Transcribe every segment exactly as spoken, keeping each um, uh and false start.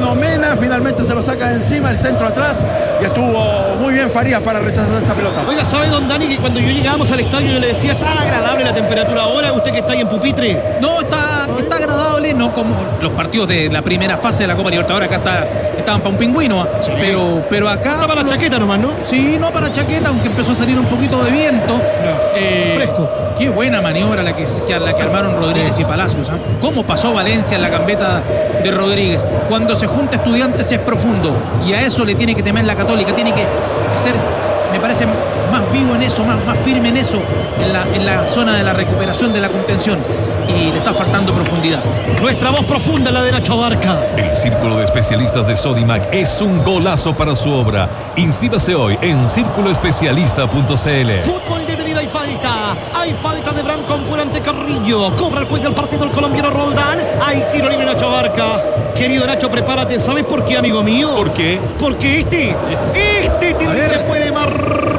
bueno Mena, finalmente se lo saca de encima, el centro atrás, y estuvo muy bien Farías para rechazar esa pelota. Oiga, ¿sabe, don Dani, que cuando yo llegábamos al estadio yo le decía, ¿está agradable la temperatura ahora? ¿Usted que está ahí en pupitre? No, está, está agradable, no como los partidos de la primera fase de la Copa Libertadores, acá está, estaban para un pingüino, sí. pero, pero acá... Está para la chaqueta nomás, ¿no? Sí, no para chaqueta, aunque empezó a salir un poquito de viento. No. Eh, Fresco. Qué buena maniobra la que, que, la que armaron Rodríguez y Palacios, ¿eh? ¿Cómo pasó Valencia en la gambeta de Rodríguez? Cuando se junta Estudiantes es profundo, y a eso le tiene que temer la Católica, tiene que ser, me parece, más vivo en eso, más, más firme en eso, en la, en la zona de la recuperación, de la contención, y le está faltando profundidad. Nuestra voz profunda, la de Nacho Barca. El Círculo de Especialistas de Sodimac es un golazo para su obra. Inscríbase hoy en círculo especialista punto c l. Fútbol detenida y falta. Hay falta de Branco Ampuero ante Carrillo. Cobra el juez del partido el colombiano Roldán. Hay tiro libre Nacho Barca. Querido Nacho, prepárate. ¿Sabes por qué, amigo mío? ¿Por qué? Porque este, este tiro libre puede marcar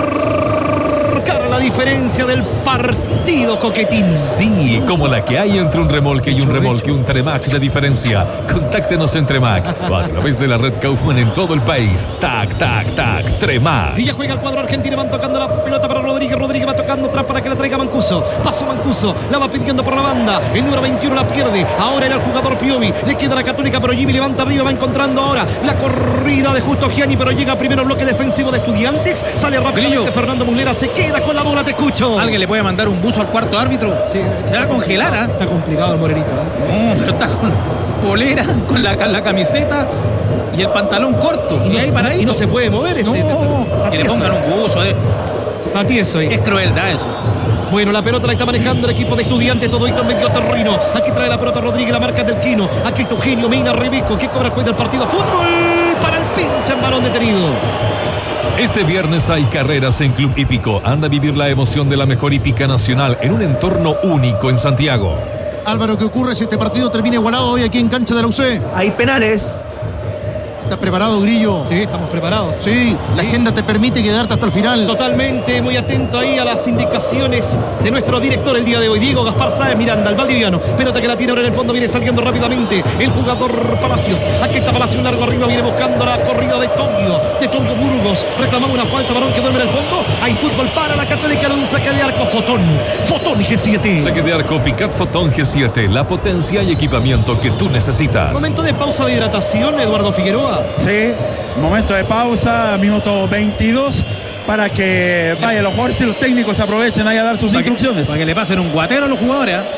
la diferencia del partido, Coquetín. Sí, como la que hay entre un remolque y un remolque, un Tremac de diferencia. Contáctenos en Tremac o a través de la red Kaufman en todo el país. Tac, tac, tac, Tremac. Y ya juega el cuadro argentino, van tocando la pelota para Rodríguez. Rodríguez va tocando atrás para que la traiga Mancuso. Paso Mancuso, la va pidiendo por la banda. El número veintiuno la pierde. Ahora era el jugador Piovi. Le queda la Católica, pero Jimmy levanta arriba, va encontrando ahora la corrida de Justo Gianni, pero llega primero el bloque defensivo de Estudiantes. Sale rápidamente Fernando Muslera, se queda con la bola, te escucho. ¿Alguien le puede mandar un buzo al cuarto árbitro? Sí, se va a congelar, ¿eh? Está complicado el Morenito, ¿eh? No, pero está con polera, con la, la camiseta y el pantalón corto. Y, y, no, se, para y no se puede mover ese. No, este, que le pongan un buzo, ¿eh? Está tieso ahí. Es crueldad eso. Bueno, la pelota la está manejando el equipo de Estudiantes, todo esto en medio terreno. Aquí trae la pelota Rodríguez, la marca del Quino. Aquí está Eugenio Mena, Rebeco, que cobra el juez del partido. Fútbol para el pincha en balón detenido. Este viernes hay carreras en Club Hípico. Anda a vivir la emoción de la mejor hípica nacional en un entorno único en Santiago. Álvaro, ¿qué ocurre si este partido termina igualado hoy aquí en cancha de la U C? Hay penales. ¿Estás preparado, Grillo? Sí, estamos preparados. Sí, la sí. agenda te permite quedarte hasta el final. Totalmente, muy atento ahí a las indicaciones de nuestro director el día de hoy, Diego Gaspar Sáez Miranda, el valdiviano. Pelota que la tiene ahora en el fondo, viene saliendo rápidamente el jugador Palacios. Aquí está Palacios largo arriba, viene buscando la corrida de Tobio, de Tobio Burgos. Reclamaba una falta, varón que duerme en el fondo. Hay fútbol para la Católica, un saque de arco Fotón. Fotón G siete. Saque de arco Picat Fotón G siete, la potencia y equipamiento que tú necesitas. Momento de pausa de hidratación, Eduardo Figueroa. Sí, momento de pausa, minuto veintidós, para que vaya los jugadores y los técnicos aprovechen ahí a dar sus para instrucciones. Que, para que le pasen un guatero a los jugadores. ¿eh?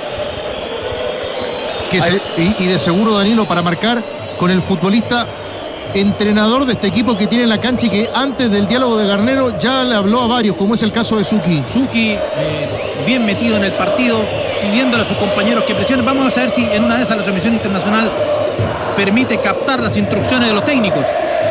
Que se, y, y de seguro, Danilo, para marcar con el futbolista entrenador de este equipo que tiene en la cancha y que antes del diálogo de Garnero ya le habló a varios, como es el caso de Zucchi. Zucchi, eh, bien metido en el partido, pidiéndole a sus compañeros que presionen. Vamos a ver si en una de esas la transmisión internacional permite captar las instrucciones de los técnicos.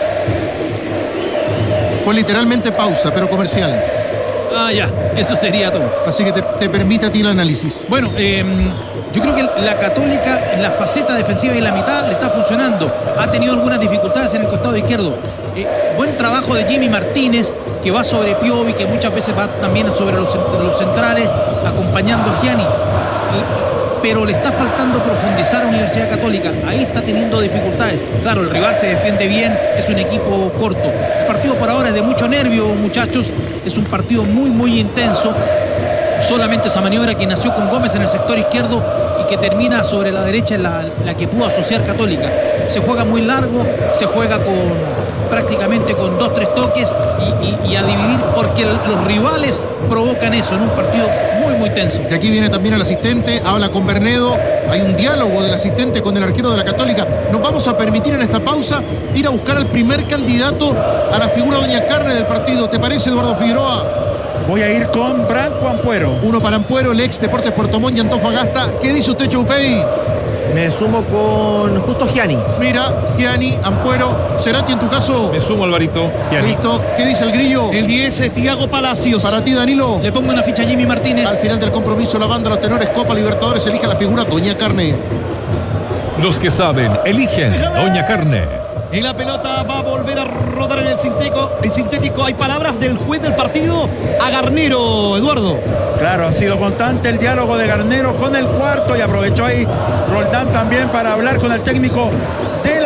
Fue literalmente pausa, pero comercial. Ah, ya, eso sería todo. Así que te, te permite a ti el análisis. Bueno, eh, yo creo que la Católica en la faceta defensiva y en la mitad le está funcionando. Ha tenido algunas dificultades en el costado izquierdo. Eh, buen trabajo de Jimmy Martínez, que va sobre Piovi, que muchas veces va también sobre los, los centrales, acompañando a Gianni. Pero le está faltando profundizar a Universidad Católica. Ahí está teniendo dificultades. Claro, el rival se defiende bien, es un equipo corto. El partido por ahora es de mucho nervio, muchachos. Es un partido muy, muy intenso. Solamente esa maniobra que nació con Gómez en el sector izquierdo y que termina sobre la derecha en la, la que pudo asociar Católica. Se juega muy largo, se juega con prácticamente con dos, tres toques y, y, y a dividir, porque los rivales provocan eso en un partido muy, muy tenso. Que aquí viene también el asistente, habla con Bernedo, hay un diálogo del asistente con el arquero de la Católica. Nos vamos a permitir en esta pausa ir a buscar al primer candidato a la figura doña carne del partido. ¿Te parece, Eduardo Figueroa? Voy a ir con Branco Ampuero. Uno para Ampuero, el ex Deportes Puerto Montt y Antofagasta. ¿Qué dice usted, Choupey? Me sumo con Justo Gianni. Mira, Gianni, Ampuero, Cerati en tu caso. Me sumo, Alvarito. Gianni. Listo. ¿Qué dice el Grillo? El diez es Thiago Palacios. Para ti, Danilo. Le pongo una ficha a Jimmy Martínez. Al final del compromiso, la banda Los Tenores Copa Libertadores elige la figura Doña Carne. Los que saben, eligen Doña Carne. Y la pelota va a volver a rodar en el sintético. En sintético hay palabras del juez del partido a Garnero, Eduardo. Claro, ha sido constante el diálogo de Garnero con el cuarto y aprovechó ahí Roldán también para hablar con el técnico de la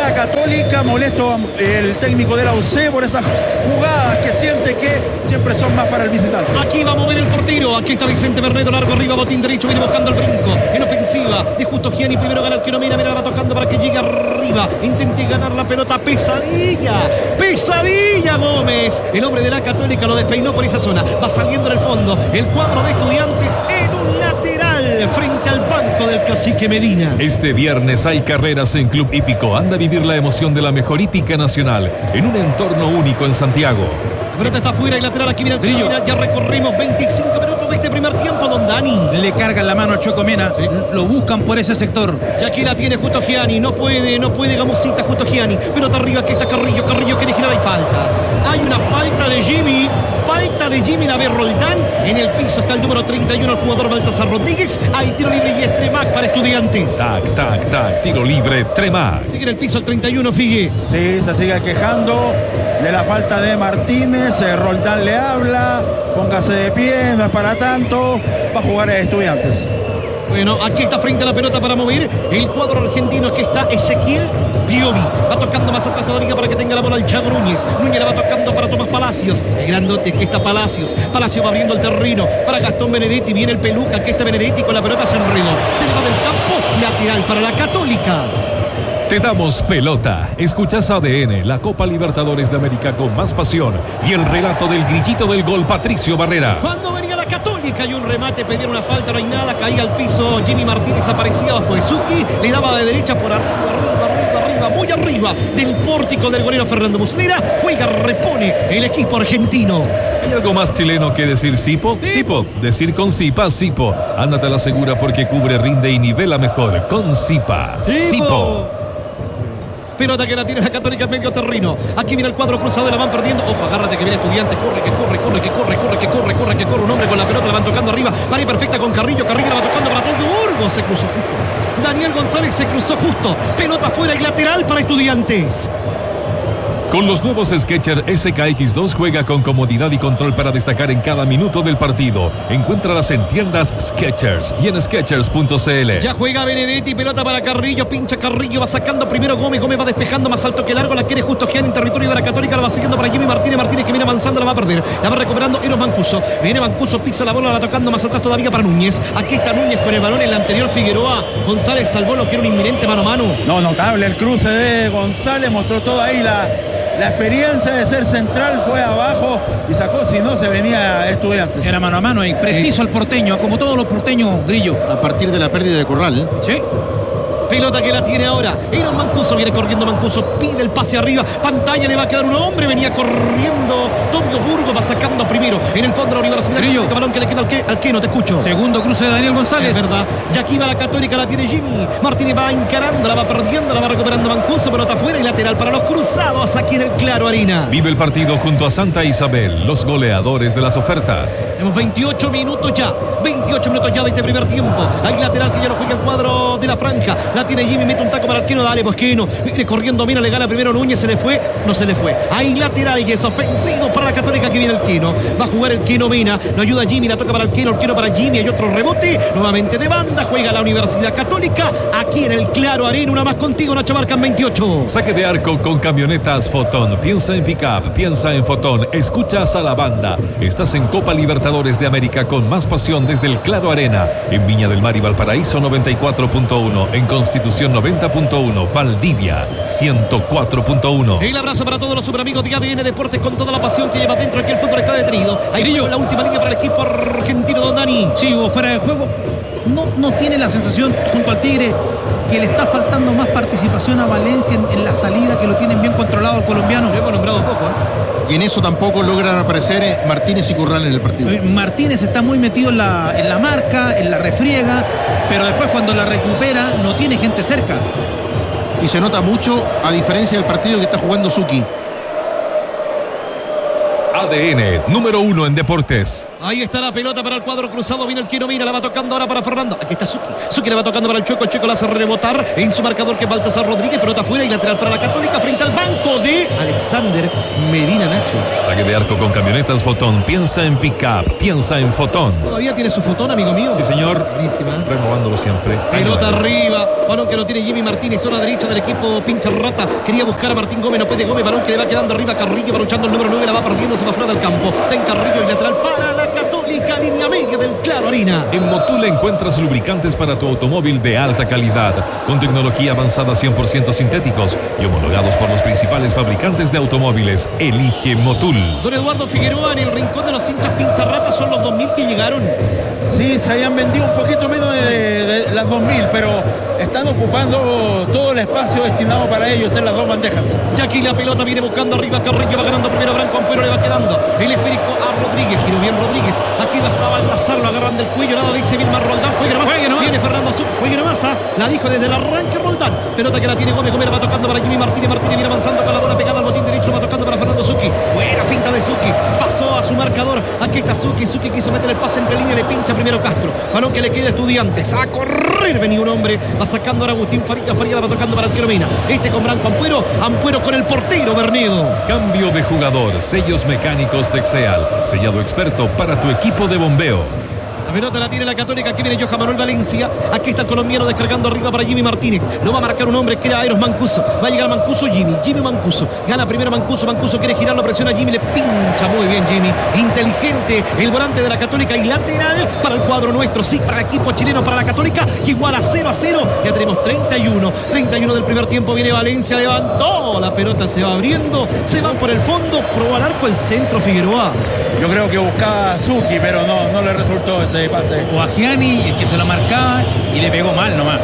la Católica, molesto el técnico de la U C por esas jugadas que siente que siempre son más para el visitante. Aquí va a mover el portero, aquí está Vicente Bernedo, largo arriba, botín derecho, viene buscando el brinco, en ofensiva, de Justo Gianni, primero gana el que no mira, mira, la va tocando para que llegue arriba, intente ganar la pelota, pesadilla, pesadilla Gómez, el hombre de la Católica lo despeinó por esa zona, va saliendo en el fondo, el cuadro de Estudiantes en un lateral, frente al banco del cacique Medina. Este viernes hay carreras en Club Hípico. Anda a vivir la emoción de la mejor hípica nacional en un entorno único en Santiago. La pelota está fuera y lateral, aquí viene el Grillo. Ya recorrimos veinticinco minutos de este primer tiempo, don Dani. Le cargan la mano a Chueco Mena, sí. Lo buscan por ese sector. Y aquí la tiene Justo Gianni, no puede, no puede Gamusita, Justo Gianni. Pelota arriba, aquí está Carrillo, Carrillo quiere girar, hay falta. Hay una falta de Jimmy, falta de Jimmy, la ve Roldán. En el piso está el número treinta y uno, el jugador Baltasar Rodríguez. Hay tiro libre y es Tremac para Estudiantes. Tac, tac, tac, tiro libre, Tremac. Sigue en el piso el treinta y uno, Figue. Sí, se sigue quejando de la falta de Martínez. eh, Roldán le habla, póngase de pie, no es para tanto, va a jugar a Estudiantes. Bueno, aquí está frente a la pelota para mover el cuadro argentino. Aquí está Ezequiel Piovi. Va tocando más atrás todavía para que tenga la bola el Chago Núñez. Núñez la va tocando para Tomás Palacios. El grandote, aquí está Palacios. Palacios va abriendo el terreno para Gastón Benedetti. Viene el Peluca, aquí está Benedetti con la pelota, se enredó. Se le va del campo, lateral para la Católica. Te damos pelota. Escuchás A D N, la Copa Libertadores de América con más pasión. Y el relato del grillito del gol, Patricio Barrera. Cuando venía la Católica y un remate, pedían una falta, no hay nada, caía al piso Jimmy Martínez, aparecía después Suki, le daba de derecha por arriba, arriba, arriba, arriba, muy arriba del pórtico del golero Fernando Muslera. Juega, repone el equipo argentino. ¿Hay algo más chileno que decir Sipo? ¿Sí? Sipo. Decir con Sipa, Sipo. Ándate a la segura porque cubre, rinde y nivela mejor. Con Sipa, Sipo. Pelota que la tiene la Católica en medio terreno. Aquí viene el cuadro cruzado, la van perdiendo. Ojo, agárrate que viene Estudiante. Corre, que corre, corre, que corre, corre, que corre, corre, que corre. Un hombre con la pelota, la van tocando arriba. Vale, perfecta con Carrillo. Carrillo la va tocando para todo. Burgos se cruzó justo. Daniel González se cruzó justo. Pelota fuera y lateral para Estudiantes. Con los nuevos Skechers S K X dos juega con comodidad y control para destacar en cada minuto del partido. Encuéntralas en tiendas Skechers y en skechers punto c l. Ya juega Benedetti, pelota para Carrillo, pincha Carrillo, va sacando primero Gómez, Gómez va despejando más alto que largo, la quiere Justo Gianni en territorio de la Católica, la va siguiendo para Jimmy Martínez, Martínez que viene avanzando, la va a perder, la va recuperando Eros Mancuso, viene Mancuso, pisa la bola, la va tocando más atrás todavía para Núñez, aquí está Núñez con el balón, en la anterior Figueroa, González salvó lo que era un inminente mano a mano. No, notable el cruce de González, mostró toda ahí la, la experiencia de ser central, fue abajo y sacó, si no se venía Estudiantes. Era mano a mano y preciso al porteño, como todos los porteños, Grillo. A partir de la pérdida de Corral. Sí. Pelota que la tiene ahora. Eros Mancuso, viene corriendo Mancuso, pide el pase arriba. Pantalla, le va a quedar un hombre. Venía corriendo Tobio Burgo, va sacando primero. En el fondo de la Universidad. Grillo. El balón que le queda al que, al que no te escucho. Segundo cruce de Daniel González. Es verdad. Y aquí va la Católica, la tiene Jimmy. Martínez va encarando, la va perdiendo, la va recuperando Mancuso. Pelota afuera y lateral para los cruzados aquí en el Claro Arena. Vive el partido junto a Santa Isabel, los goleadores de las ofertas. Tenemos veintiocho minutos ya. veintiocho minutos ya de este primer tiempo. Hay lateral que ya lo juega el cuadro de la franja. La tiene Jimmy, mete un taco para Arqueno, dale Bosqueno. Viene corriendo, mira, le gana primero Núñez, se le fue, no se le fue. Hay lateral y es ofensivo para la Católica que viene el Queno. Va a jugar el Queno Mena, lo ayuda Jimmy, la toca para el Queno, el Queno para Jimmy, hay otro rebote, nuevamente de banda, juega la Universidad Católica, aquí en el Claro Arena, una más contigo, Nacho Marcan veintiocho. Saque de arco con camionetas Fotón. Piensa en pick-up, piensa en Fotón. Escuchas a la banda. Estás en Copa Libertadores de América con más pasión desde el Claro Arena. En Viña del Mar y Valparaíso noventa y cuatro punto uno. En Constitución noventa punto uno. Valdivia ciento cuatro punto uno. El abrazo para todos los superamigos de A D N Deportes con toda la pasión que lleva dentro. Aquí el fútbol está detenido. Ahí Grillo, la última línea para el equipo argentino, don Dani. Sí, hubo fuera de juego. No, no tiene la sensación junto al Tigre que le está faltando más participación a Valencia en, en la salida, que lo tienen bien controlado el colombiano. Lo hemos nombrado poco, ¿eh? Y en eso tampoco logran aparecer eh, Martínez y Corral en el partido. Martínez está muy metido en la, en la marca, en la refriega, pero después cuando la recupera no tiene gente cerca. Y se nota mucho a diferencia del partido que está jugando Suki. A D N, número uno en deportes. Ahí está la pelota para el cuadro cruzado. Viene el Quiero Mira. La va tocando ahora para Fernando. Aquí está Suki. Suki le va tocando para el Chueco. El Chueco la hace rebotar en su marcador, que es Baltasar Rodríguez. Pelota afuera y lateral para la Católica frente al banco de Alexander Medina, Nacho. Saque de arco con Camionetas Fotón. Piensa en pick-up. Piensa en Fotón. ¿Todavía tiene su fotón, amigo mío? Sí, señor. Buenísima. Renovándolo siempre. Pelota arriba. Balón que lo tiene Jimmy Martínez. Zona derecha del equipo Pincha Rata. Quería buscar a Martín Gómez. No puede Gómez. Balón que le va quedando arriba. Carrillo va luchando el número nueve. La va perdiendo. Se va fuera del campo. Ten Carrillo y lateral para la Católica. Línea media del Claro Arena. En Motul encuentras lubricantes para tu automóvil de alta calidad, con tecnología avanzada cien por ciento sintéticos y homologados por los principales fabricantes de automóviles. Elige Motul. Don Eduardo Figueroa, en el rincón de los hinchas Pincharrata son los dos mil que llegaron. Sí, se habían vendido un poquito menos de, de, de las dos mil, pero están ocupando todo el espacio destinado para ellos en las dos bandejas. Ya aquí la pelota viene buscando arriba. Carrillo va ganando primero. Branco Ampuero le va quedando el esférico a Rodríguez. Giró bien Rodríguez. Aquí va a Baltasar, lo agarran del cuello. Nada dice Vilma Roldán. Juegue nomás. Juegue nomás. Viene Fernando Azul. Juegue nomás. ¿ah? La dijo desde el arranque Roldán. Pelota que la tiene Gómez. Gómez va tocando para Jimmy Martínez. Martínez viene avanzando con la bola pegada al botín derecho. Va tocando para Fernando Zucchi. Buena finta de Zucchi. Pasó a su marcador. Aquí está Zucchi. Zucchi quiso meter el pase entre línea. Le pincha primero Castro. Balón que le queda a Estudiantes. A correr venía un hombre. Va sacando ahora Agustín Faría. Faría la va tocando para el Quiero Mira. Este con Branco Ampuero. Ampuero con el portero Bernedo. Cambio de jugador. Sellos mecánicos Texeal. Sellado experto para tu equipo de bombeo. La pelota la tiene la Católica. Aquí viene Johan Manuel Valencia. Aquí está el colombiano descargando arriba para Jimmy Martínez. Lo va a marcar un hombre que era Eros Mancuso. Va a llegar Mancuso. Jimmy. Jimmy Mancuso. Gana primero Mancuso. Mancuso quiere girarlo. Presiona Jimmy. Le pincha muy bien Jimmy. Inteligente el volante de la Católica. Y lateral para el cuadro nuestro. Sí, para el equipo chileno. Para la Católica. Que iguala cero a cero. Ya tenemos treinta y uno. treinta y uno del primer tiempo. Viene Valencia. Levantó. La pelota se va abriendo. Se va por el fondo. Probó al arco el centro Figueroa. Yo creo que buscaba a Zucchi, pero no, no le resultó ese pase. O a Gianni, el que se lo marcaba y le pegó mal nomás.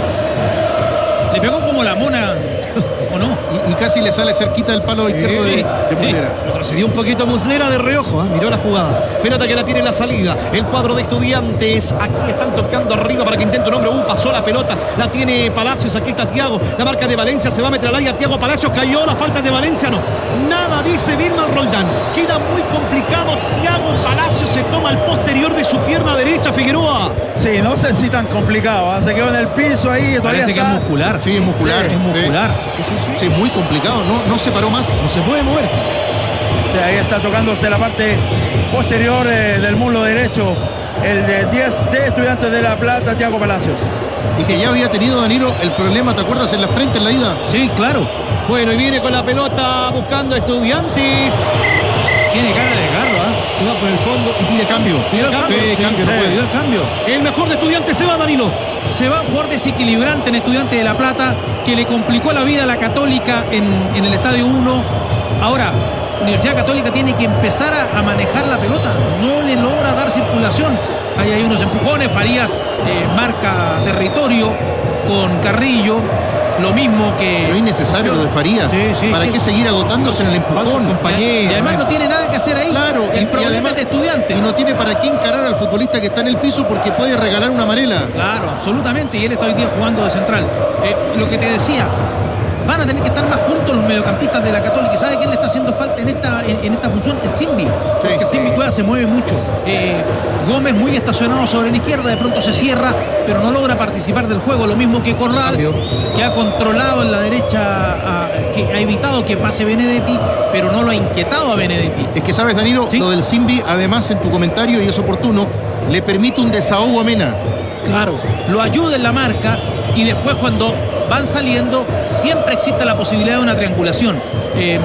Le pegó como la mona, ¿o no? Y, y casi le sale cerquita del palo izquierdo de, de Muslera. Retrocedió un poquito Muslera de reojo, ¿eh? Miró la jugada. Pelota que la tiene en la salida. El cuadro de Estudiantes. Aquí están tocando arriba para que intente un hombre. Uh, pasó la pelota. La tiene Palacios. Aquí está Thiago. La marca de Valencia. Se va a meter al área. Thiago Palacios cayó. La falta de Valencia no. Nada dice Vilma Roldán. Queda muy complicado. Thiago Palacios se toma el posterior de su pierna derecha. Figueroa. Sí, no sé si tan complicado. ¿eh? Se quedó en el piso ahí. Parece está. que es muscular. Sí, es muscular. Sí, es muscular. Sí, sí, sí. Sí, muy complicado. No, no se paró más. No se puede mover. Sí, ahí está tocándose la parte posterior eh, del muslo derecho. El de diez de Estudiantes de La Plata, Thiago Palacios. Y que ya había tenido Danilo el problema, ¿te acuerdas? En la frente en la ida. Sí, claro. Bueno, y viene con la pelota buscando Estudiantes. Tiene cara de garro, ¿eh? Se va por el fondo y pide cambio. Pide cambio. Sí, cambio, no puede. Pidió el cambio. El mejor de Estudiantes se va, Danilo. Se va a jugar desequilibrante en Estudiantes de La Plata, que le complicó la vida a la Católica en, en el Estadio uno. Ahora, Universidad Católica tiene que empezar a, a manejar la pelota. No le logra dar circulación. Ahí hay unos empujones. Farías eh, marca territorio con Carrillo. Lo mismo que... Pero es innecesario lo de Farías. Sí, sí, ¿Para sí. qué seguir agotándose en el empujón? Y además no tiene nada que hacer ahí. Claro, el y, problema y además, es de Estudiantes. Y no tiene para qué encarar al futbolista que está en el piso porque puede regalar una amarela. Claro, absolutamente. Y él está hoy día jugando de central. Eh, lo que te decía, van a tener que estar más juntos los mediocampistas de la Católica. ¿Y sabe quién le está haciendo falta en esta, en, en esta función? El Simbi. Porque el Simbi Cueva se mueve mucho. Eh, Gómez muy estacionado sobre la izquierda, de pronto se cierra, pero no logra participar del juego. Lo mismo que Corral, que ha controlado en la derecha, a, que ha evitado que pase Benedetti, pero no lo ha inquietado a Benedetti. Es que sabes, Danilo, ¿Sí? lo del Simbi, además en tu comentario, y es oportuno, le permite un desahogo a Mena. Claro, lo ayuda en la marca y después cuando van saliendo siempre existe la posibilidad de una triangulación. Eh,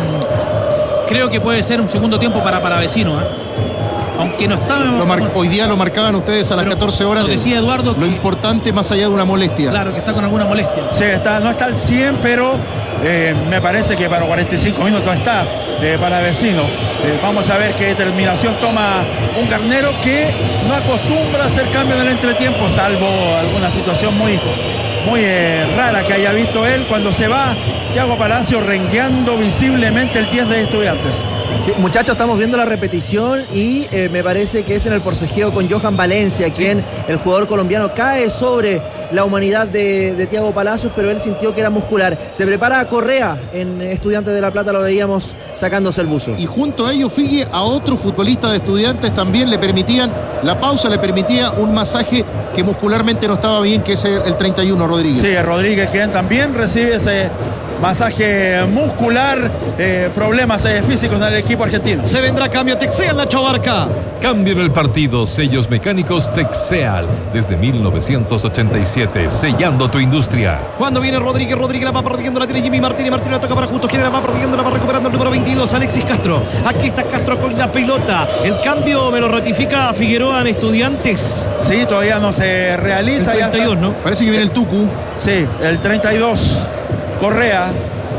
creo que puede ser un segundo tiempo para Palavecino, ¿eh? Aunque no estaba... Lo mar- hoy día lo marcaban ustedes a las Pero, catorce horas. lo decía Eduardo, Lo que- importante más allá de una molestia. Claro, que está con alguna molestia. Sí, está, no está al cien, pero eh, me parece que para cuarenta y cinco minutos está eh, para vecino. Eh, vamos a ver qué determinación toma un Garnero que no acostumbra a hacer cambios en el entretiempo, salvo alguna situación muy, muy eh, rara que haya visto él cuando se va Thiago Palacio rengueando visiblemente el diez de Estudiantes. Sí, muchachos, estamos viendo la repetición y eh, me parece que es en el forcejeo con Johan Valencia, quien el jugador colombiano cae sobre la humanidad de, de Thiago Palacios, pero él sintió que era muscular. Se prepara Correa en Estudiantes de La Plata, lo veíamos sacándose el buzo. Y junto a ellos, Figue, a otro futbolista de Estudiantes también le permitían, la pausa le permitía un masaje que muscularmente no estaba bien, que es el treinta y uno, Rodríguez. Sí, Rodríguez, quien también recibe ese masaje muscular, eh, problemas eh, físicos en el equipo argentino. Se vendrá cambio, Texeal, Nacho Barca. Cambio en el partido, sellos mecánicos Texeal, desde mil novecientos ochenta y siete, sellando tu industria. Cuando viene Rodríguez, Rodríguez la va perdiendo, la tiene Jimmy Martínez, Martínez la toca para Justo, quien la va perdiendo, la va recuperando el número veintidós, Alexis Castro. Aquí está Castro con la pelota. El cambio me lo ratifica Figueroa en Estudiantes. Sí, todavía no se realiza. El treinta y dos, ya ¿no? Parece que viene el Tucu. Sí, el treinta y dos. Correa.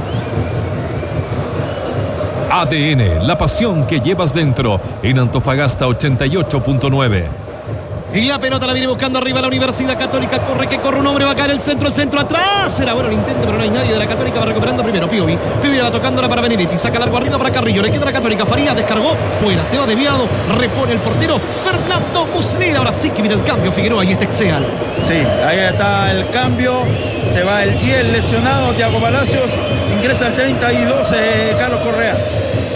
A D N, la pasión que llevas dentro, en Antofagasta ochenta y ocho punto nueve. Y la pelota la viene buscando arriba la Universidad Católica. Corre, que corre un hombre, va a caer el centro, el centro atrás. Era bueno el intento, pero no hay nadie de la Católica. Va recuperando primero Piovi. Piovi la va tocándola para Benedetti. Saca largo arriba para Carrillo. Le queda la Católica. Farías descargó. Fuera, se va desviado. Repone el portero Fernando Muslera. Ahora sí que viene el cambio. Figueroa y este Texeal. Sí, ahí está el cambio. Se va el diez lesionado, Thiago Palacios. Ingresa el treinta y dos, eh, Carlos Correa.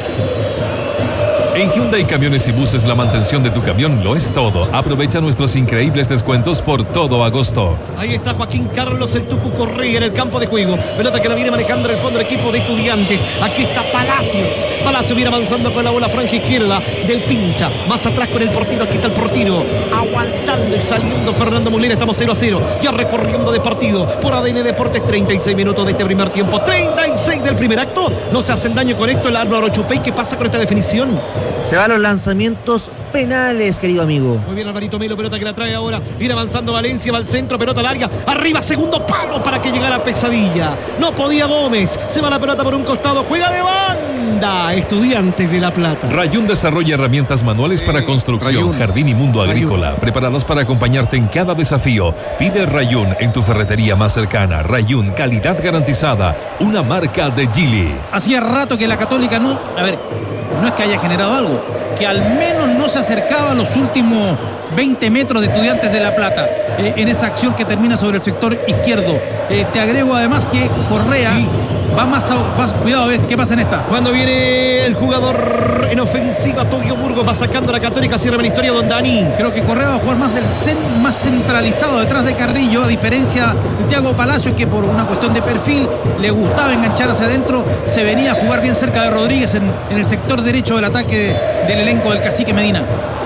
En Hyundai Camiones y Buses la mantención de tu camión lo es todo. Aprovecha nuestros increíbles descuentos por todo agosto. Ahí está Joaquín Carlos, el Tucu Correa en el campo de juego. Pelota que la viene manejando en el fondo del equipo de Estudiantes. Aquí está Palacios. Palacios viene avanzando con la bola franja izquierda del pincha. Más atrás con el portero. Aquí está el portero. Aguantando y saliendo Fernando Muslera. Estamos cero a cero. Ya recorriendo de partido por A D N Deportes. treinta y seis minutos de este primer tiempo. treinta y seis del primer acto. No se hacen daño con esto el Álvaro Chupey. ¿Qué pasa con esta definición? Se van los lanzamientos penales, querido amigo. Muy bien, Alvarito Melo, pelota que la trae ahora. Viene avanzando Valencia, va al centro, pelota al área. Arriba, segundo palo para que llegara Pesadilla. No podía Gómez. Se va la pelota por un costado. Juega de banda. Estudiantes de La Plata. Rayún desarrolla herramientas manuales para construcción, Rayún. jardín y mundo agrícola, preparadas para acompañarte en cada desafío. Pide Rayún en tu ferretería más cercana. Rayún, calidad garantizada. Una marca de Geely. Hacía rato que la Católica no... A ver, no es que haya generado algo, que al menos no se acercaba a los últimos veinte metros de Estudiantes de La Plata eh, en esa acción que termina sobre el sector izquierdo. Eh, te agrego además que Correa sí. va más, a, más... Cuidado, a ver qué pasa en esta. Cuando viene el jugador en ofensiva, Tokio Burgos va sacando a la Católica, cierra la historia Don Dani. Creo que Correa va a jugar más del cen, más centralizado detrás de Carrillo, a diferencia de Thiago Palacios, que por una cuestión de perfil le gustaba enganchar hacia adentro, se venía a jugar bien cerca de Rodríguez en, en el sector derecho del ataque del elenco del Cacique Medina.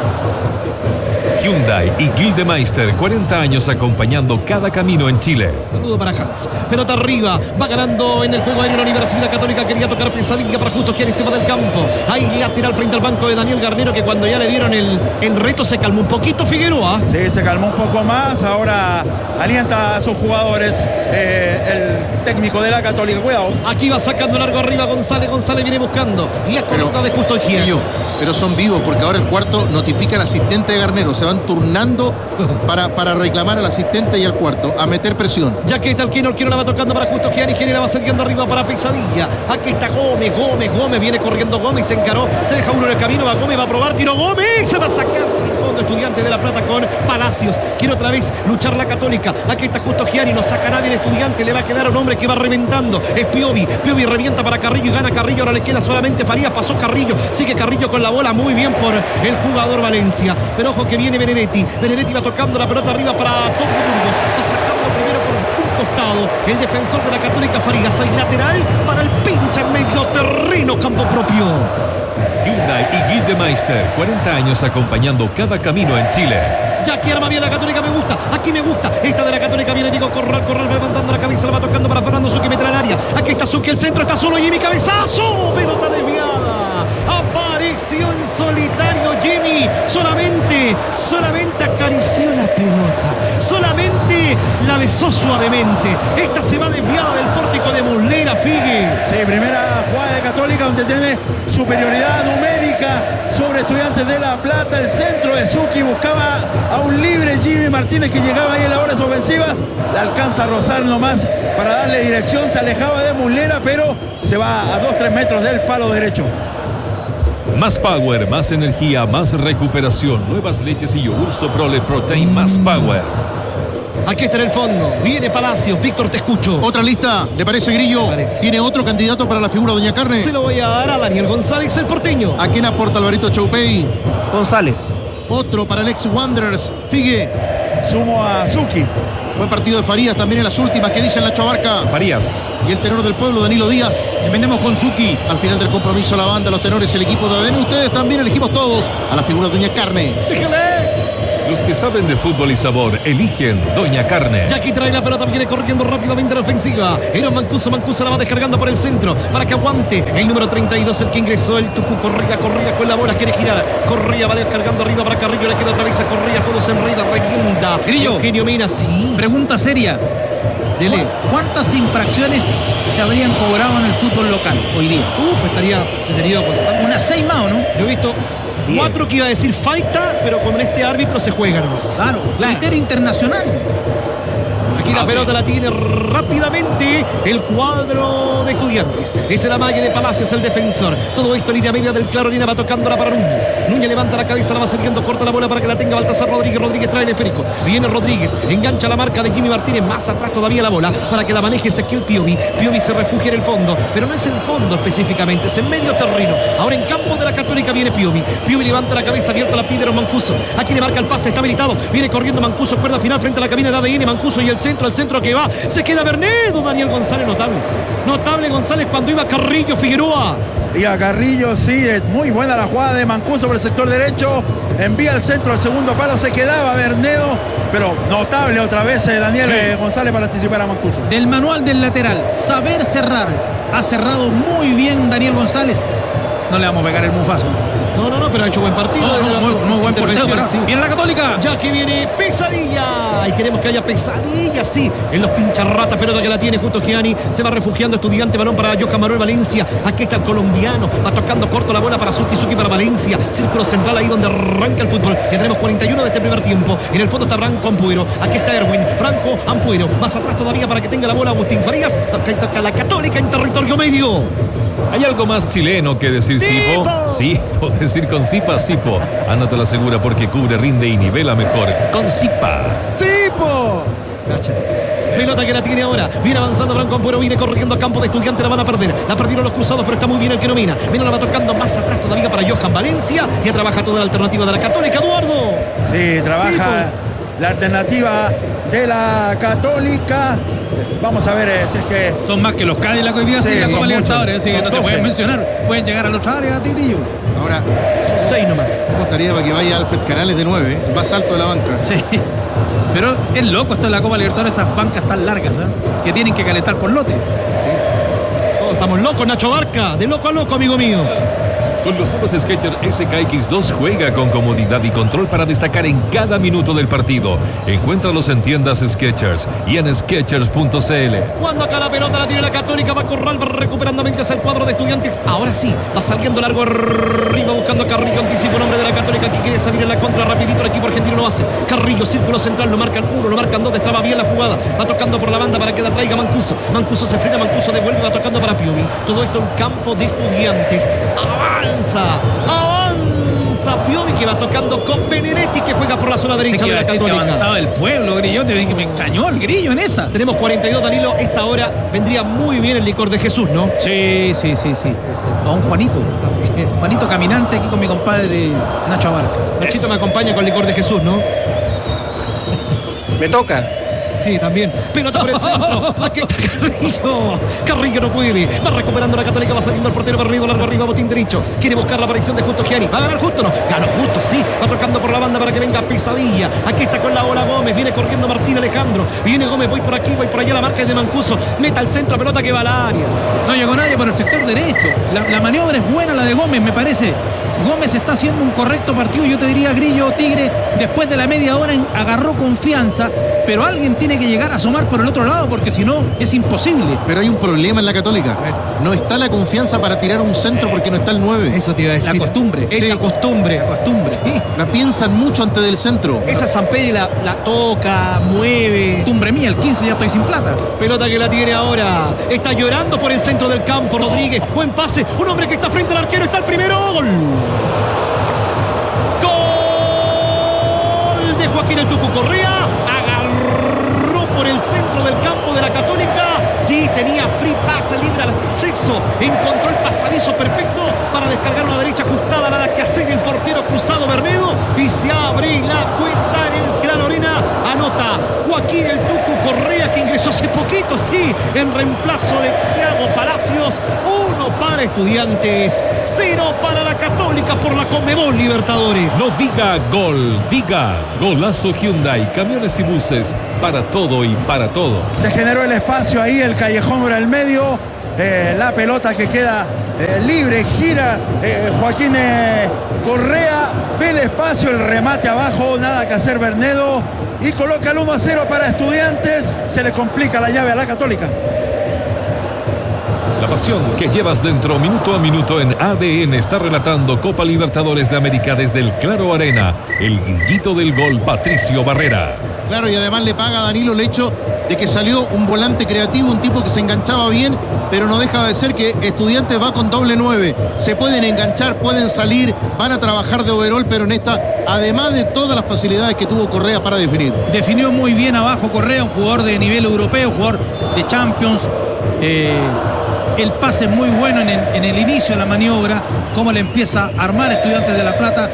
Hyundai y Gildemeister, cuarenta años acompañando cada camino en Chile. Saludo para Hans. Pelota arriba. Va ganando en el juego aéreo la Universidad Católica. Quería tocar Pesadilla para Justo, quien se va del campo. Ahí lateral frente al banco de Daniel Garnero, que cuando ya le dieron el, el reto se calmó un poquito Figueroa. Sí, se calmó un poco más. Ahora alienta a sus jugadores eh, el técnico de la Católica. Cuidado. Aquí va sacando largo arriba González. González viene buscando. La conecta de Justo Higiene. Pero son vivos porque ahora el cuarto notifica al asistente de Garnero. Se van turnando para, para reclamar al asistente y al cuarto, a meter presión. Ya que está el Quino, el Quino la va tocando para Justo Gianni, Gianni la va saliendo arriba para Pesadilla. Aquí está Gómez, Gómez, Gómez, viene corriendo Gómez, se encaró, se deja uno en el camino, va Gómez, va a probar, tiro Gómez, se va sacando el fondo Estudiante de La Plata con Palacios. Quiere otra vez luchar la Católica. Aquí está Justo Gianni, no saca nadie el Estudiante, le va a quedar un hombre que va reventando. Es Piovi, Piovi revienta para Carrillo y gana Carrillo, ahora le queda solamente Farías, pasó Carrillo, sigue Carrillo con la bola, muy bien por el jugador Valencia. Pero ojo que viene Benedetti, Benedetti va tocando la pelota arriba para Tokio Burgos, va sacando primero por un costado el defensor de la Católica Farías, hay lateral para el pincha en medio terreno, campo propio. Hyundai y Gildemeister, cuarenta años acompañando cada camino en Chile. Ya que arma bien la Católica, me gusta, aquí me gusta. Esta de la Católica viene Diego Corral, Corral va levantando la cabeza, la va tocando para Fernando Zucchi, mete al área. Aquí está Zucchi, el centro está solo, Jimmy cabezazo, pelota desviada. Apareció en solitario Jimmy, solamente, solamente acarició la pelota, solamente la besó suavemente. Esta se va desviada del pórtico de Muslera, Figue. Sí, primera jugada de Católica donde tiene superioridad numérica sobre Estudiantes de La Plata. El centro de Zucchi buscaba a un libre Jimmy Martínez que llegaba ahí en las horas ofensivas. La alcanza a rozar nomás para darle dirección. Se alejaba de Muslera, pero se va a dos tres metros del palo derecho. Más power, más energía, más recuperación. Nuevas leches y yogur Soprole Protein más power. Aquí está en el fondo. Viene Palacios. Víctor, te escucho. Otra lista, ¿le parece, Grillo? Me parece. ¿Tiene otro candidato para la figura Doña Carne? Se lo voy a dar a Daniel González, el porteño. ¿A quién aporta Alvarito Choupey? González. Otro para el ex Wanderers. Figue. Sumo a Zucchi. Buen partido de Farías también en las últimas. ¿Qué dice Nacho Abarca? Farías. Y el tenor del pueblo, Danilo Díaz. Vendemos con Zucchi. Al final del compromiso, la banda, los tenores, el equipo de Adena. Ustedes también elegimos todos a la figura Doña Carne. Déjale. Los que saben de fútbol y sabor eligen Doña Carne. Jackie trae la pelota, viene corriendo rápidamente en la ofensiva. Era Mancuso, Mancuso la va descargando por el centro para que aguante. El número treinta y dos, el que ingresó, el Tucu. Corría, corría con la bola, quiere girar. Corría, va descargando arriba para Carrillo, le queda otra vez a Corría, todo se enreda, revienta. Grillo. Eugenio Mena, sí. Pregunta seria. Dele. ¿Cuántas infracciones se habrían cobrado en el fútbol local hoy día? Uf, estaría detenido constante. Unas seis más, ¿o no? Yo he visto Diez. cuatro que iba a decir falta, pero con este árbitro se juega nomás. Claro, criterio internacional. Aquí la pelota la tiene rápidamente el cuadro de Estudiantes. Es el amague de Palacios, el defensor. Todo esto en línea media del Claro Arena, va tocándola para Núñez. Núñez levanta la cabeza, la va sirviendo, corta la bola para que la tenga Baltasar Rodríguez. Rodríguez trae el esférico. Viene Rodríguez, engancha la marca de Jimmy Martínez. Más atrás todavía la bola para que la maneje Ezequiel Piovi. Piovi se refugia en el fondo, pero no es el fondo específicamente, es en medio terreno. Ahora en campo de la Católica viene Piovi. Piovi levanta la cabeza, abierta la pide a Mancuso. Aquí le marca el pase, está habilitado. Viene corriendo Mancuso, cuerda final frente a la cabina de A D N. Mancuso y el centro, el centro que va. Se queda Bernedo, Daniel González, notable. Notable González cuando iba Carrillo Figueroa. Y a Carrillo, sí, es muy buena la jugada de Mancuso por el sector derecho. Envía el centro al segundo palo, se quedaba Bernedo. Pero notable otra vez eh, Daniel Sí. eh, González para anticipar a Mancuso. Del manual del lateral, saber cerrar. Ha cerrado muy bien Daniel González. No le vamos a pegar el mufazo. No, no, no, pero ha hecho buen partido. No, no, Desde la- muy, muy las buen portero. intervenciones, ¿Verdad? sí. Viene la Católica. Ya que viene Pesadilla. Y queremos que haya Pesadilla, sí. En los pincharratas, pelota que la tiene justo Gianni. Se va refugiando Estudiante, balón para Johan Manuel Valencia. Aquí está el colombiano. Va tocando corto la bola para Zucchi, Zucchi para Valencia. Círculo central ahí donde arranca el fútbol. Ya tenemos cuarenta y uno de este primer tiempo. En el fondo está Branco Ampuero. Aquí está Erwin. Branco Ampuero. Más atrás todavía para que tenga la bola Agustín Farías. Toca y toca la Católica en territorio medio. ¿Hay algo más chileno que decir Sipo? ¡Sipo! Sí, puedo decir con Sipa, Sipo. Ándate la segura porque cubre, rinde y nivela mejor. Con Sipa. ¡Sipo! Cáchate. Pelota que la tiene ahora. Viene avanzando Branco Ampuero. Viene corriendo a campo de Estudiante. La van a perder. La perdieron los cruzados, pero está muy bien el que nomina. Mira, la va tocando más atrás todavía para Johan Valencia. Ya trabaja toda la alternativa de la Católica. Eduardo. Sí, trabaja la alternativa de la Católica. Vamos a ver eh, si es que Son más que los Cadillac hoy día Sí, en la son Copa Libertadores, muchos. así que Son no te doce. pueden mencionar. Pueden llegar a la otra área, Titillo. Ahora, Son seis nomás. ¿cómo estaría para que vaya Alfred Canales de nueve? El más alto de la banca. Sí. Pero es loco esto en la Copa Libertadores, estas bancas tan largas, ¿eh? Que tienen que calentar por lote. Sí. Oh, estamos locos, Nacho Barca. De loco a loco, amigo mío. Con los nuevos Skechers S K X dos juega con comodidad y control para destacar en cada minuto del partido. Encuéntralos en tiendas Skechers y en skechers punto c l. Cuando acá la pelota la tiene la Católica, va Corral, va recuperando mientras el cuadro de Estudiantes. Ahora sí, va saliendo largo arriba buscando a Carrillo, anticipo nombre de la Católica que quiere salir en la contra rapidito, el equipo argentino lo hace. Carrillo, círculo central, lo marcan uno, lo marcan dos, destraba bien la jugada, va tocando por la banda para que la traiga Mancuso. Mancuso se frena, Mancuso devuelve, va tocando para Piovi. Todo esto en campo de Estudiantes. Avanza, avanza Piovi que va tocando con Benedetti que juega por la zona derecha de la que Católica. avanzaba el pueblo, Grillote, que me engañó el grillo en esa. Tenemos cuarenta y dos, Danilo. Esta hora vendría muy bien el licor de Jesús, ¿no? Sí, sí, sí, sí. Es- Don Juanito. Juanito caminante aquí con mi compadre Nacho Abarca. Nachito me acompaña con licor de Jesús, ¿no? Me toca. Sí, también. Pelota por el centro. Aquí está Carrillo. Carrillo no puede. Va recuperando la Católica. Va saliendo el portero barrido largo arriba. Botín derecho. Quiere buscar la aparición de Justo Gianni. ¿Va a ganar Justo? No. Ganó Justo, sí. Va tocando por la banda para que venga Pesadilla. Aquí está con la bola Gómez. Viene corriendo Martín Alejandro. Viene Gómez. Voy por aquí, voy por allá. La marca es de Mancuso. Meta al centro. Pelota que va al área. No llegó nadie por el sector derecho. La, la maniobra es buena, la de Gómez, me parece. Gómez está haciendo un correcto partido. Yo te diría, Grillo, Tigre, después de la media hora en- agarró confianza, pero alguien tiene tiene que llegar a asomar por el otro lado, porque si no, es imposible. Pero hay un problema en la Católica. No está la confianza para tirar un centro porque no está el nueve. Eso te iba a decir. La costumbre. Es Sí. la costumbre. La costumbre. Sí. La piensan mucho antes del centro. Esa Sampedri la, la toca, mueve. Costumbre mía, el quince ya estoy sin plata. Pelota que la tiene ahora. Está llorando por el centro del campo. Rodríguez. Buen pase. Un hombre que está frente al arquero. Está el primero. Gol. Gol de Joaquín El Tucu Correa. Agarró por el centro del campo de la Católica. Sí, tenía free pase libre al acceso. Encontró el pasadizo perfecto para descargar una derecha ajustada. Nada que hacer el portero cruzado Bernedo. Y se abre la cuenta en el Claro Arena. Anota Joaquín El Tucu Correa, que ingresó hace poquito, sí, en reemplazo de Thiago Palacios. Uno para Estudiantes, cero para la Católica por la Conmebol Libertadores. No diga gol, diga Golazo Hyundai, camiones y buses, para todo y para todos. Se generó el espacio ahí, el callejón por el medio. Eh, la pelota que queda eh, libre, gira eh, Joaquín eh, Correa, ve el espacio, el remate abajo, nada que hacer Bernedo y coloca el uno a cero para Estudiantes. Se le complica la llave a la Católica. La pasión que llevas dentro minuto a minuto en A D N está relatando Copa Libertadores de América desde el Claro Arena, el grillito del gol Patricio Barrera. Claro, y además le paga a Danilo el hecho de que salió un volante creativo, un tipo que se enganchaba bien, pero no deja de ser que Estudiantes va con doble nueve. Se pueden enganchar, pueden salir, van a trabajar de overall, pero en esta, además de todas las facilidades que tuvo Correa para definir. Definió muy bien abajo Correa, un jugador de nivel europeo, un jugador de Champions. Eh, el pase es muy bueno en el, en el inicio de la maniobra, cómo le empieza a armar Estudiantes de La Plata.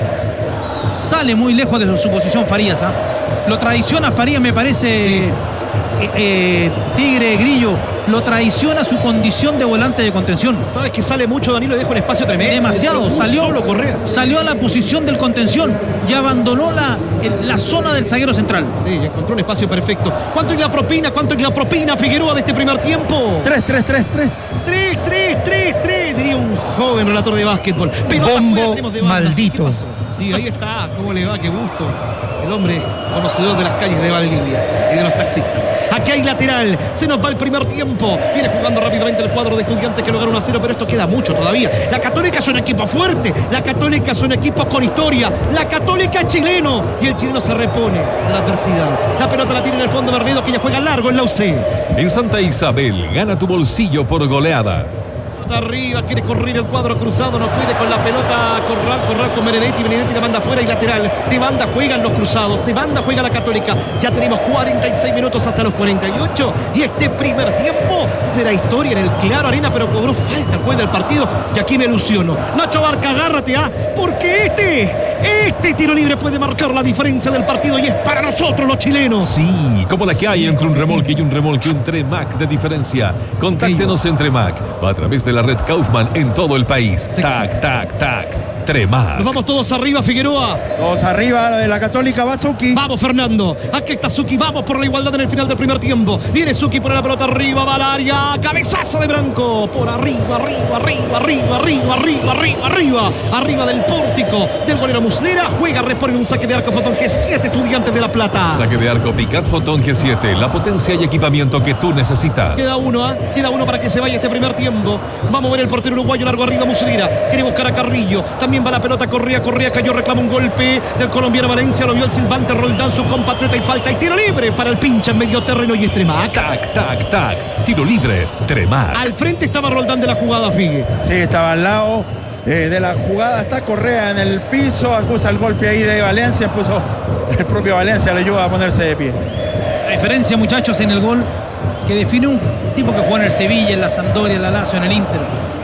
Sale muy lejos de su posición Farías, ¿eh? Lo traiciona Farías, me parece, Sí. eh, eh, Tigre, Grillo, lo traiciona su condición de volante de contención. Sabes que sale mucho Danilo, deja un espacio tremendo. Demasiado, Pero salió, solo Correa. salió a la posición del contención y abandonó la, el- la zona del zaguero central. Sí, encontró un espacio perfecto. ¿Cuánto es la propina? ¿Cuánto es la propina, Figueroa, de este primer tiempo? tres, tres, tres, tres. tres, tres, tres, tres, diría un joven relator de básquetbol. Pelota Bombo afuera, tenemos de banda. maldito. ¿Qué pasó? Sí, ahí está. ¿Cómo le va? Qué gusto. El hombre conocedor de las calles de Valdivia y de los taxistas. Aquí hay lateral. Se nos va el primer tiempo. Viene jugando rápidamente el cuadro de Estudiantes que logra uno a cero, pero esto queda mucho todavía. La Católica es un equipo fuerte. La Católica es un equipo con historia. La Católica es chileno. Y el chileno se repone de la adversidad. La pelota la tiene en el fondo Bernedo, que ya juega largo en la U C. En Santa Isabel, gana tu bolsillo por goleada. Arriba, quiere correr el cuadro cruzado, no puede con la pelota. Corral, Corral con Benedetti, Benedetti la manda afuera y lateral. De banda juegan los cruzados, de banda juega la Católica. Ya tenemos cuarenta y seis minutos hasta los cuarenta y ocho. Y este primer tiempo será historia en el Claro Arena, pero cobró falta el juez del partido. Y aquí me ilusiono. Nacho Barca, agárrate, ¿ah? Porque este, este tiro libre puede marcar la diferencia del partido y es para nosotros los chilenos. Sí, como la que hay entre un remolque y un remolque, un Tremac de diferencia. Contáctenos en Tremac, a través de la red Kaufman en todo el país. Sexy. Tac, tac, tac. Tremac. Nos vamos todos arriba, Figueroa. Dos arriba de la Católica, va Zucchi. Vamos, Fernando. Aquí está Zucchi. Vamos por la igualdad en el final del primer tiempo. Viene Zucchi por la pelota arriba, va al área. Cabezazo de Branco. Por arriba, arriba, arriba, arriba, arriba, arriba, arriba, arriba. Arriba del pórtico del golero Muslera. Juega, repone un saque de arco Fotón G siete, Estudiantes de La Plata. Saque de arco Picat Fotón G siete, la potencia y equipamiento que tú necesitas. Queda uno, ¿ah? Queda uno para que se vaya este primer tiempo. Vamos a ver el portero uruguayo largo arriba, Muslera. Quiere buscar a Carrillo. También va la pelota, Correa, Correa cayó, reclama un golpe del colombiano Valencia. Lo vio el silbante Roldán, su compatriota, y falta y tiro libre para el pincha en medio terreno y extrema. Tac, tac, tac. Tiro libre, Tremac. Al frente estaba Roldán de la jugada, Figue. Sí, estaba al lado eh, de la jugada. Está Correa en el piso, acusa el golpe ahí de Valencia. Puso el propio Valencia, le ayuda a ponerse de pie. Referencia, muchachos, en el gol que define un tipo que jugó en el Sevilla, en la Sampdoria, en la Lazio, en el Inter,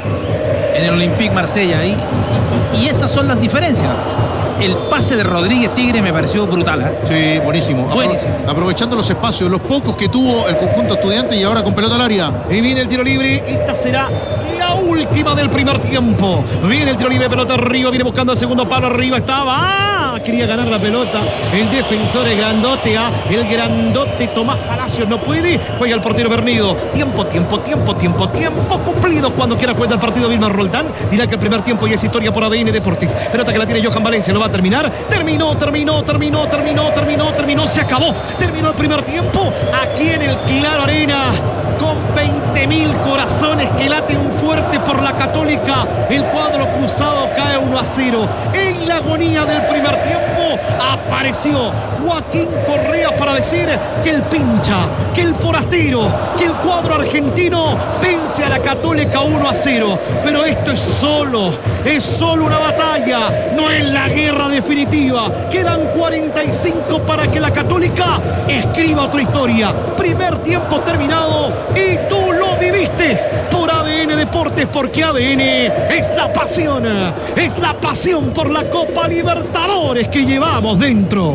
en el Olympique Marsella. Y, y, y esas son las diferencias. El pase de Rodríguez Tigre me pareció brutal, ¿eh? Sí, buenísimo. Apro- Buenísimo. Aprovechando los espacios, los pocos que tuvo el conjunto Estudiante y ahora con pelota al área. Y viene el tiro libre. Esta será la última del primer tiempo. Viene el tiro libre, pelota arriba. Viene buscando el segundo palo. Arriba estaba. ¡Ah! va, quería ganar la pelota. El defensor es grandote, ¿ah? El grandote Tomás Palacios no puede. Juega el portero Bernido. Tiempo, tiempo, tiempo, tiempo, tiempo cumplido. Cuando quiera cuenta el partido Vilmar Roldán. Dirá que el primer tiempo ya es historia por A D N Deportes. Pelota que la tiene Johan Valencia, lo va a terminar. Terminó, terminó, terminó, terminó, terminó, terminó, se acabó. Terminó el primer tiempo aquí en el Claro Arena. Con veinte mil corazones que laten fuerte por la Católica. El cuadro cruzado cae uno a cero. En la agonía del primer tiempo apareció Joaquín Correa para decir que el pincha, que el forastero, que el cuadro argentino vence a la Católica uno a cero. Pero esto es solo, es solo una batalla, no es la guerra definitiva. Quedan cuarenta y cinco para que la Católica escriba otra historia. Primer tiempo terminado. Y tú lo viviste por A D N Deportes, porque A D N es la pasión, es la pasión por la Copa Libertadores que llevamos dentro.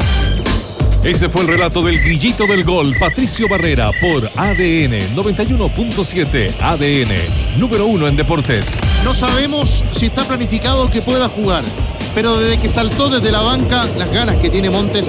Ese fue el relato del grillito del gol, Patricio Barrera, por A D N noventa y uno punto siete. A D N, número uno en deportes. No sabemos si está planificado que pueda jugar, pero desde que saltó desde la banca, las ganas que tiene Montes,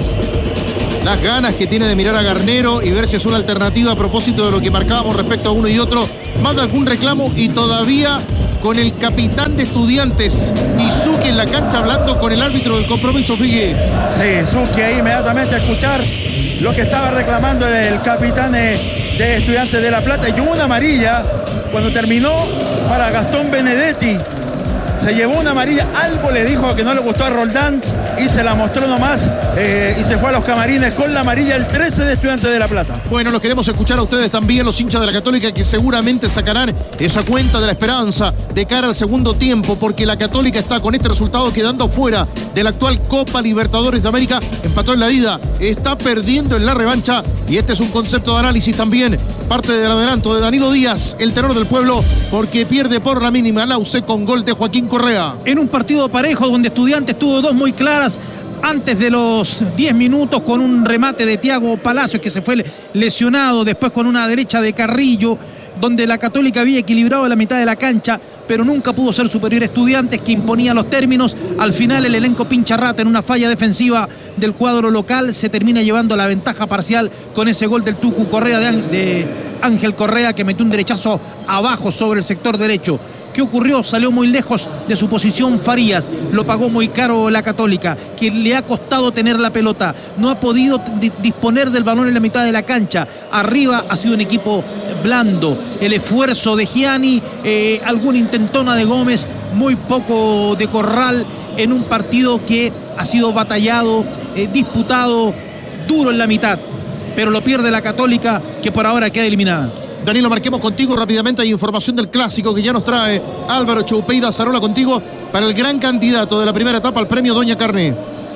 las ganas que tiene de mirar a Garnero y ver si es una alternativa a propósito de lo que marcábamos respecto a uno y otro, manda algún reclamo y todavía con el capitán de Estudiantes, Izuki, en la cancha hablando con el árbitro del compromiso, Figue. Sí, Izuki ahí inmediatamente a escuchar lo que estaba reclamando el capitán de Estudiantes de La Plata. Y hubo una amarilla cuando terminó para Gastón Benedetti. Se llevó una amarilla, algo le dijo que no le gustó a Roldán y se la mostró nomás eh, y se fue a los camarines con la amarilla el trece de Estudiantes de La Plata. Bueno, los queremos escuchar a ustedes también, los hinchas de la Católica, que seguramente sacarán esa cuenta de la esperanza de cara al segundo tiempo, porque la Católica está con este resultado quedando fuera de la actual Copa Libertadores de América. Empató en la ida, está perdiendo en la revancha y este es un concepto de análisis también, parte del adelanto de Danilo Díaz, el tenor del pueblo, porque pierde por la mínima la U C con gol de Joaquín Correa. En un partido parejo donde Estudiantes tuvo dos muy claras antes de los diez minutos, con un remate de Thiago Palacios que se fue lesionado, después con una derecha de Carrillo, donde la Católica había equilibrado la mitad de la cancha, pero nunca pudo ser superior a Estudiantes, que imponía los términos. Al final el elenco pincha rata en una falla defensiva del cuadro local se termina llevando la ventaja parcial con ese gol del Tucu Correa de, de Ángel Correa, que metió un derechazo abajo sobre el sector derecho. ¿Qué ocurrió? Salió muy lejos de su posición Farías, lo pagó muy caro la Católica, que le ha costado tener la pelota, no ha podido disponer del balón en la mitad de la cancha. Arriba ha sido un equipo blando, el esfuerzo de Gianni, eh, alguna intentona de Gómez, muy poco de Corral en un partido que ha sido batallado, eh, disputado, duro en la mitad, pero lo pierde la Católica, que por ahora queda eliminada. Danilo, marquemos contigo rápidamente. Hay información del clásico que ya nos trae Álvaro Choupeida Zarola contigo para el gran candidato de la primera etapa al premio Doña Carné.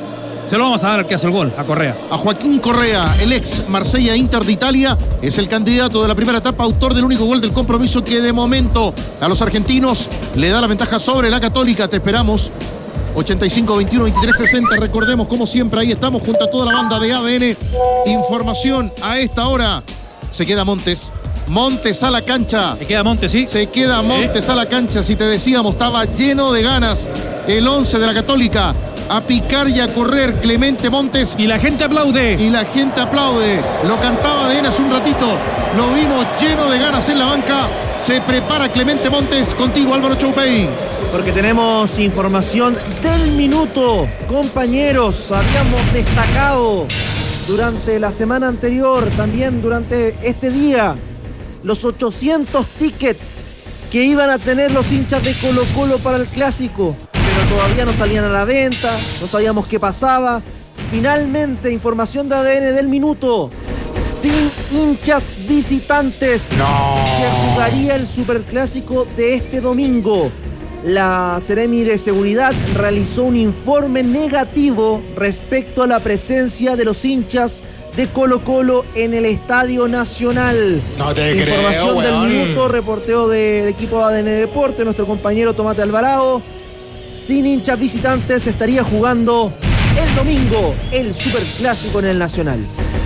Se lo vamos a dar al que hace el gol, a Correa. A Joaquín Correa, el ex Marsella Inter de Italia, es el candidato de la primera etapa, autor del único gol del compromiso que de momento a los argentinos le da la ventaja sobre la Católica. Te esperamos. ochenta y cinco, veintiuno, veintitrés, sesenta. Recordemos, como siempre, ahí estamos junto a toda la banda de A D N. Información a esta hora. Se queda Montes. Montes a la cancha. Se queda Montes, sí. Se queda Montes ¿Eh? a la cancha. Si te decíamos, estaba lleno de ganas el once de la Católica. A picar y a correr Clemente Montes. Y la gente aplaude. Y la gente aplaude. Lo cantaba de él hace un ratito. Lo vimos lleno de ganas en la banca. Se prepara Clemente Montes. Contigo, Álvaro Choupey. Porque tenemos información del minuto. Compañeros, habíamos destacado durante la semana anterior, también durante este día, los ochocientos tickets que iban a tener los hinchas de Colo Colo para el clásico, pero todavía no salían a la venta, no sabíamos qué pasaba. Finalmente, información de A D N del minuto, sin hinchas visitantes, no. Se jugaría el superclásico de este domingo. La Seremi de Seguridad realizó un informe negativo respecto a la presencia de los hinchas de Colo Colo en el Estadio Nacional. No te Información creo, del weón. minuto, reporteo del equipo de A D N Deporte, nuestro compañero Tomate Alvarado. Sin hinchas visitantes estaría jugando el domingo el superclásico en el Nacional.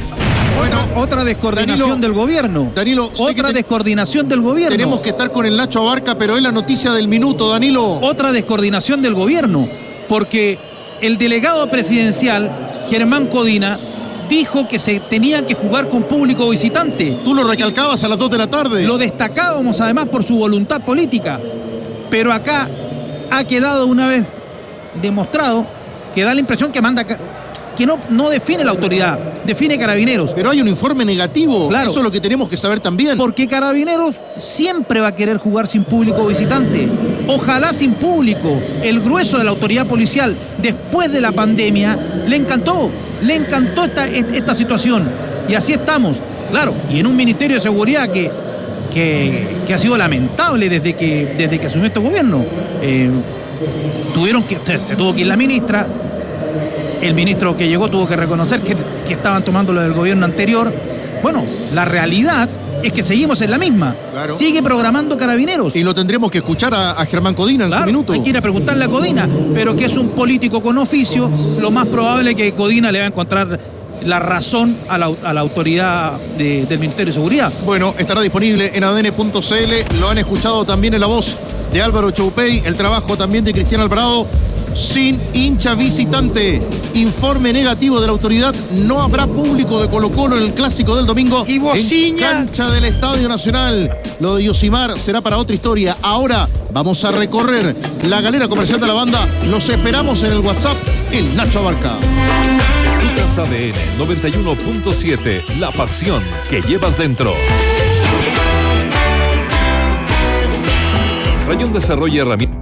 Bueno, otra descoordinación Danilo, del gobierno. Danilo, otra te... descoordinación del gobierno. Tenemos que estar con el Nacho Abarca, pero es la noticia del minuto, Danilo. Otra descoordinación del gobierno, porque el delegado presidencial, Germán Codina, dijo que se tenía que jugar con público visitante. Tú lo recalcabas a las dos de la tarde. Lo destacábamos además por su voluntad política. Pero acá ha quedado una vez demostrado que da la impresión que manda, que no, no define la autoridad, define Carabineros. Pero hay un informe negativo, claro. Eso es lo que tenemos que saber también. Porque Carabineros siempre va a querer jugar sin público visitante. Ojalá sin público. El grueso de la autoridad policial, después de la pandemia, le encantó, le encantó esta, esta situación. Y así estamos, claro, y en un Ministerio de Seguridad que, que, que ha sido lamentable desde que, desde que asumió este gobierno. Eh, tuvieron que, se tuvo que ir la ministra. El ministro que llegó tuvo que reconocer que, que estaban tomando lo del gobierno anterior. Bueno, la realidad es que seguimos en la misma. Claro. Sigue programando Carabineros. Y lo tendremos que escuchar a, a Germán Codina en claro, su minuto. Hay que ir a preguntarle a Codina, pero que es un político con oficio, lo más probable es que Codina le va a encontrar la razón a la, a la autoridad de, del Ministerio de Seguridad. Bueno, estará disponible en A D N punto C L. Lo han escuchado también en la voz de Álvaro Choupey, el trabajo también de Cristian Alvarado. Sin hincha visitante, informe negativo de la autoridad, no habrá público de Colo-Colo en el clásico del domingo y bociña en cancha del Estadio Nacional. Lo de Yosimar será para otra historia. Ahora vamos a recorrer la galera comercial de la banda. Los esperamos en el WhatsApp, el Nacho Abarca. Escuchas A D N noventa y uno punto siete, la pasión que llevas dentro. Rayón desarrolla herramientas,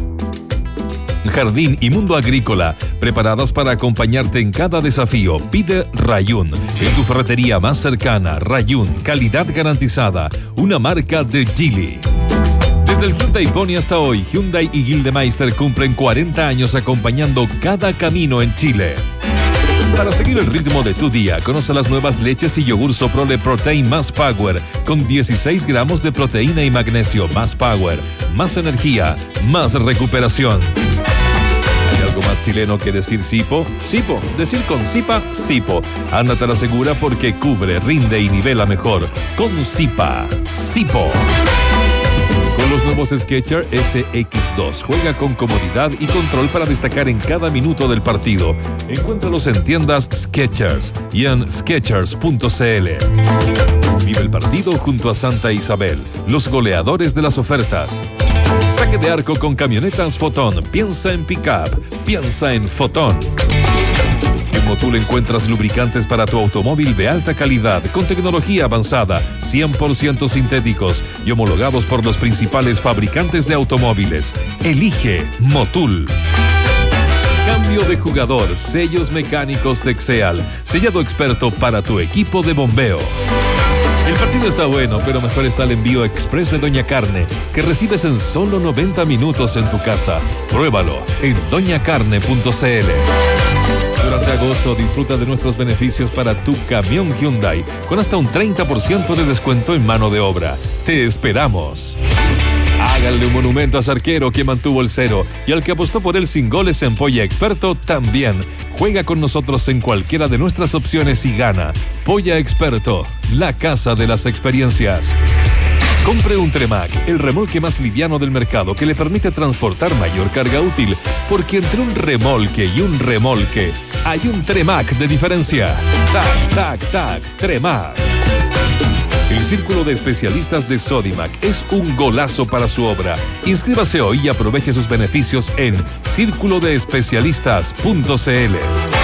jardín y mundo agrícola, preparadas para acompañarte en cada desafío. Pide Rayún en tu ferretería más cercana. Rayún, calidad garantizada, una marca de Geely. Desde el Hyundai Pony hasta hoy, Hyundai y Gildemeister cumplen cuarenta años acompañando cada camino en Chile. Para seguir el ritmo de tu día, conoce las nuevas leches y yogur Soprole Protein Más Power, con dieciséis gramos de proteína y magnesio. Más Power, más energía, más recuperación. ¿Hay algo más chileno que decir Sipo? Sipo, decir con Sipa, Sipo. Ándate a la segura porque cubre, rinde y nivela mejor. Con Sipa, Sipo. Con los nuevos Skechers S X dos, juega con comodidad y control para destacar en cada minuto del partido. Encuéntralos en tiendas Skechers y en skechers punto c l. Vive el partido junto a Santa Isabel, los goleadores de las ofertas. Saque de arco con camionetas Fotón. Piensa en pick-up, piensa en Fotón. En Motul encuentras lubricantes para tu automóvil de alta calidad, con tecnología avanzada, cien por ciento sintéticos y homologados por los principales fabricantes de automóviles. Elige Motul. Cambio de jugador, sellos mecánicos Texeal, sellado experto para tu equipo de bombeo. El partido está bueno, pero mejor está el envío express de Doña Carne, que recibes en solo noventa minutos en tu casa. Pruébalo en doña carne punto c l. Durante agosto disfruta de nuestros beneficios para tu camión Hyundai, con hasta un treinta por ciento de descuento en mano de obra. Te esperamos. Háganle un monumento a Sarquero, que mantuvo el cero, y al que apostó por él sin goles en Polla Experto también. Juega con nosotros en cualquiera de nuestras opciones y gana. Polla Experto, la casa de las experiencias. Compre un Tremac, el remolque más liviano del mercado, que le permite transportar mayor carga útil, porque entre un remolque y un remolque hay un Tremac de diferencia. Tac, tac, tac, Tremac. El Círculo de Especialistas de Sodimac es un golazo para su obra. Inscríbase hoy y aproveche sus beneficios en círculo de especialistas punto c l.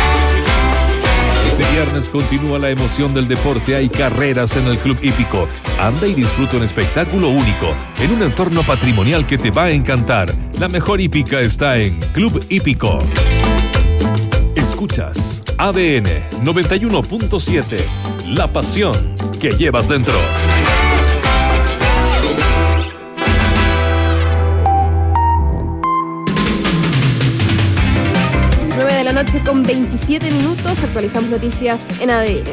Este viernes continúa la emoción del deporte. Hay carreras en el Club Hípico. Anda y disfruta un espectáculo único en un entorno patrimonial que te va a encantar. La mejor hípica está en Club Hípico. Escuchas A D N noventa y uno punto siete, la pasión que llevas dentro. nueve de la noche con veintisiete minutos, actualizamos noticias en A D N.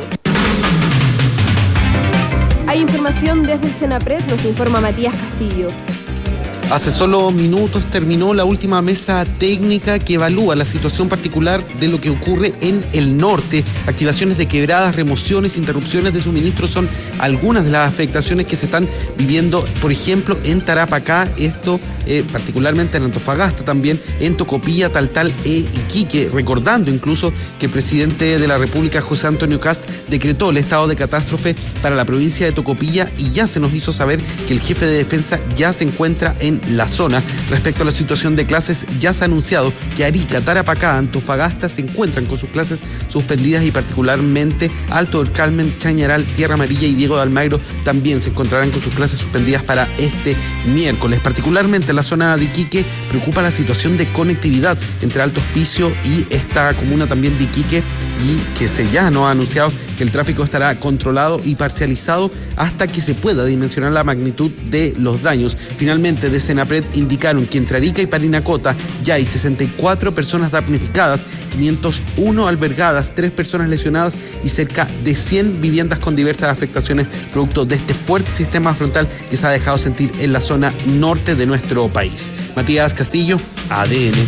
Hay información desde el Senapred, nos informa Matías Castillo. Hace solo minutos terminó la última mesa técnica que evalúa la situación particular de lo que ocurre en el norte. Activaciones de quebradas, remociones, interrupciones de suministro son algunas de las afectaciones que se están viviendo, por ejemplo, en Tarapacá, esto eh, particularmente en Antofagasta, también en Tocopilla, Taltal e Iquique, recordando incluso que el presidente de la República, José Antonio Kast, decretó el estado de catástrofe para la provincia de Tocopilla y ya se nos hizo saber que el jefe de defensa ya se encuentra en la zona. Respecto a la situación de clases, ya se ha anunciado que Arica, Tarapacá, Antofagasta se encuentran con sus clases suspendidas y particularmente Alto del Carmen, Chañaral, Tierra Amarilla y Diego de Almagro también se encontrarán con sus clases suspendidas para este miércoles. Particularmente en la zona de Iquique preocupa la situación de conectividad entre Alto Hospicio y esta comuna también de Iquique, y que se ya no ha anunciado que el tráfico estará controlado y parcializado hasta que se pueda dimensionar la magnitud de los daños. Finalmente, de Senapred indicaron que entre Arica y Parinacota ya hay sesenta y cuatro personas damnificadas, quinientas una albergadas, tres personas lesionadas y cerca de cien viviendas con diversas afectaciones producto de este fuerte sistema frontal que se ha dejado sentir en la zona norte de nuestro país. Matías Castillo, A D N.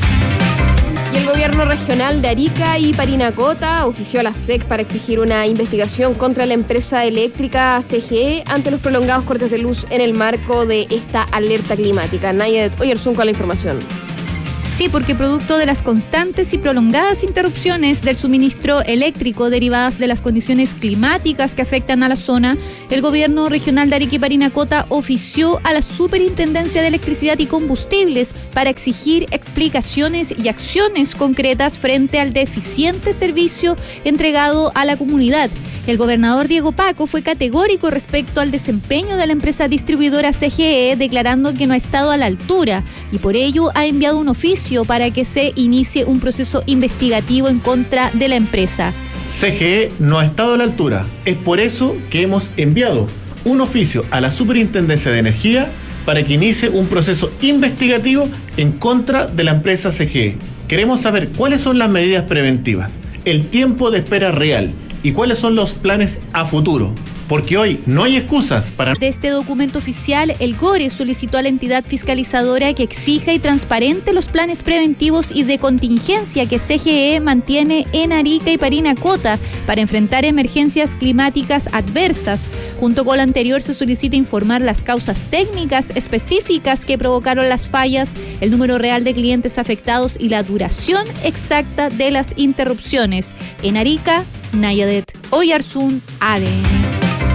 Y el gobierno regional de Arica y Parinacota ofició a la S E C para exigir una investigación contra la empresa eléctrica C G E ante los prolongados cortes de luz en el marco de esta alerta climática. Nayadet Oyarzún con la información. Sí, porque producto de las constantes y prolongadas interrupciones del suministro eléctrico derivadas de las condiciones climáticas que afectan a la zona, el gobierno regional de Arica y Parinacota ofició a la Superintendencia de Electricidad y Combustibles para exigir explicaciones y acciones concretas frente al deficiente servicio entregado a la comunidad. El gobernador Diego Paco fue categórico respecto al desempeño de la empresa distribuidora C G E, declarando que no ha estado a la altura y por ello ha enviado un oficio para que se inicie un proceso investigativo en contra de la empresa. C G E no ha estado a la altura. Es por eso que hemos enviado un oficio a la Superintendencia de Energía para que inicie un proceso investigativo en contra de la empresa C G E. Queremos saber cuáles son las medidas preventivas, el tiempo de espera real y cuáles son los planes a futuro. Porque hoy no hay excusas para... De este documento oficial, el GORE solicitó a la entidad fiscalizadora que exija y transparente los planes preventivos y de contingencia que C G E mantiene en Arica y Parinacota para enfrentar emergencias climáticas adversas. Junto con lo anterior, se solicita informar las causas técnicas específicas que provocaron las fallas, el número real de clientes afectados y la duración exacta de las interrupciones. En Arica, Nayadet Oyarzún, A D N.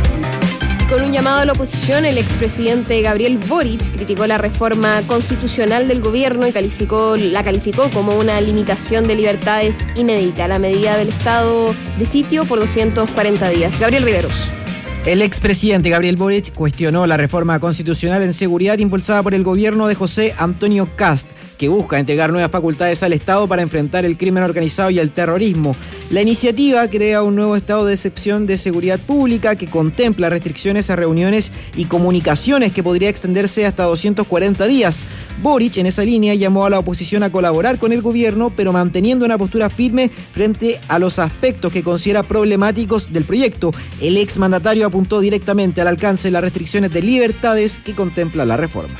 Con un llamado a la oposición, el expresidente Gabriel Boric criticó la reforma constitucional del gobierno y calificó, la calificó como una limitación de libertades inédita, la medida del estado de sitio por doscientos cuarenta días. Gabriel Riveros. El expresidente Gabriel Boric cuestionó la reforma constitucional en seguridad impulsada por el gobierno de José Antonio Kast, que busca entregar nuevas facultades al Estado para enfrentar el crimen organizado y el terrorismo. La iniciativa crea un nuevo estado de excepción de seguridad pública que contempla restricciones a reuniones y comunicaciones que podría extenderse hasta doscientos cuarenta días. Boric, en esa línea, llamó a la oposición a colaborar con el gobierno, pero manteniendo una postura firme frente a los aspectos que considera problemáticos del proyecto. El exmandatario apuntó directamente al alcance de las restricciones de libertades que contempla la reforma.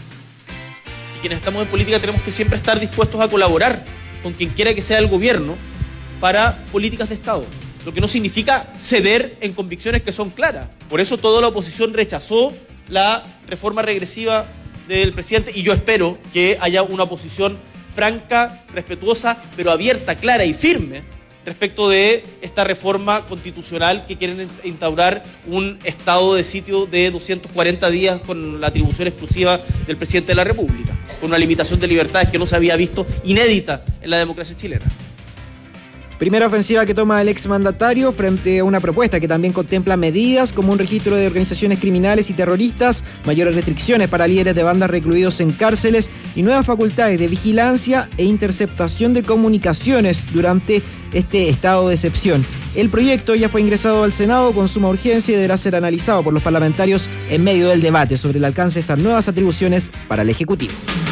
Quienes estamos en política tenemos que siempre estar dispuestos a colaborar con quien quiera que sea el gobierno para políticas de Estado, lo que no significa ceder en convicciones que son claras. Por eso toda la oposición rechazó la reforma regresiva del presidente y yo espero que haya una oposición franca, respetuosa, pero abierta, clara y firme respecto de esta reforma constitucional que quieren instaurar un estado de sitio de doscientos cuarenta días con la atribución exclusiva del presidente de la República, con una limitación de libertades que no se había visto, inédita en la democracia chilena. Primera ofensiva que toma el exmandatario frente a una propuesta que también contempla medidas como un registro de organizaciones criminales y terroristas, mayores restricciones para líderes de bandas recluidos en cárceles y nuevas facultades de vigilancia e interceptación de comunicaciones durante este estado de excepción. El proyecto ya fue ingresado al Senado con suma urgencia y deberá ser analizado por los parlamentarios en medio del debate sobre el alcance de estas nuevas atribuciones para el Ejecutivo.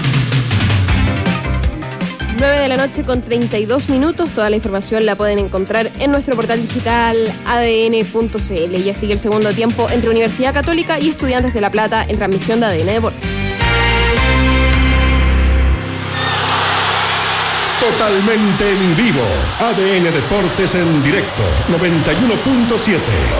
nueve de la noche con treinta y dos minutos. Toda la información la pueden encontrar en nuestro portal digital a d n punto c l. Ya sigue el segundo tiempo entre Universidad Católica y Estudiantes de La Plata en transmisión de A D N Deportes. Totalmente en vivo. A D N Deportes en directo. noventa y uno punto siete.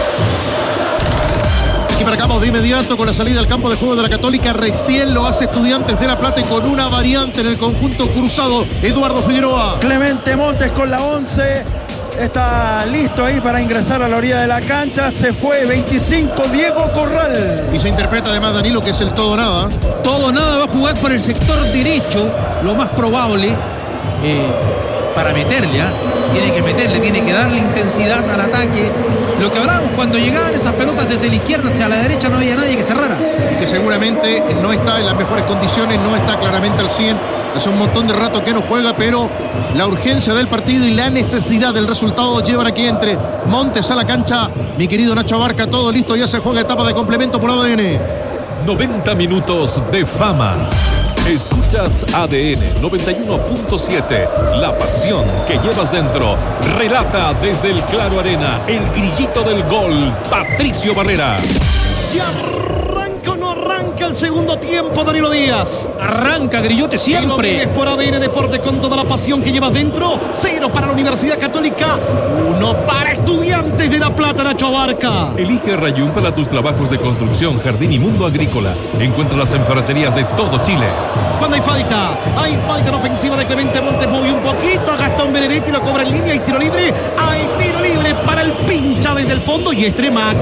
Aquí marcamos de inmediato con la salida al campo de juego de la Católica. Recién lo hace Estudiantes de La Plata y con una variante en el conjunto cruzado. Eduardo Figueroa. Clemente Montes con la once. Está listo ahí para ingresar a la orilla de la cancha. Se fue veinticinco Diego Corral. Y se interpreta además, Danilo, que es el todo nada. Todo nada va a jugar por el sector derecho, lo más probable, eh, para meterle, ¿eh? Tiene que meterle, tiene que darle intensidad al ataque. Lo que hablábamos cuando llegaban esas pelotas desde la izquierda hacia la derecha, no había nadie que cerrara. Y que seguramente no está en las mejores condiciones, no está claramente al cien. Hace un montón de rato que no juega, pero la urgencia del partido y la necesidad del resultado llevan a que entre Montes a la cancha. Mi querido Nacho Abarca, todo listo, ya se juega etapa de complemento por A D N. noventa minutos de fama. Escuchas A D N noventa y uno punto siete. La pasión que llevas dentro. Relata desde el Claro Arena el grillito del gol, Patricio Barrera. Y arranca o no arranca el segundo tiempo, Danilo Díaz. Arranca, Grillote, siempre. Es por A D N Deportes con toda la pasión que llevas dentro. Cero para la Universidad Católica. Uno para Estudiantes de La Plata, Nacho Abarca. Elige Rayún para tus trabajos de construcción, jardín y mundo agrícola. Encuéntralas en ferreterías de todo Chile. Cuando hay falta, hay falta en ofensiva de Clemente Montes. Movió un poquito a Gastón Benedetti, lo cobra en línea y tiro libre. Hay tiro libre para el pincha desde el fondo y Estremac.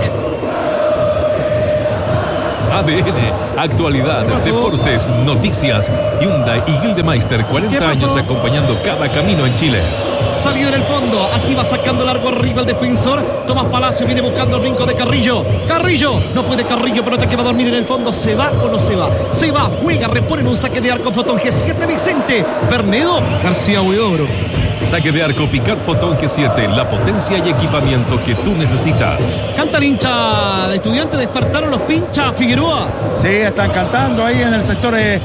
A D N, actualidad, deportes, noticias. Hyundai y Gildemeister, cuarenta años acompañando cada camino en Chile. Salió en el fondo, aquí va sacando largo arriba el defensor. Tomás Palacio viene buscando el brinco de Carrillo. Carrillo, no puede Carrillo, pelota que va a dormir en el fondo. ¿Se va o no se va? Se va, juega, repone en un saque de arco Fotón G siete Vicente. Bernedo, García Huidobro. Saque de arco Picat Fotón G siete, la potencia y equipamiento que tú necesitas. Canta el hincha de Estudiantes, despertaron los pinchas Figueroa. Sí, están cantando ahí en el sector eh,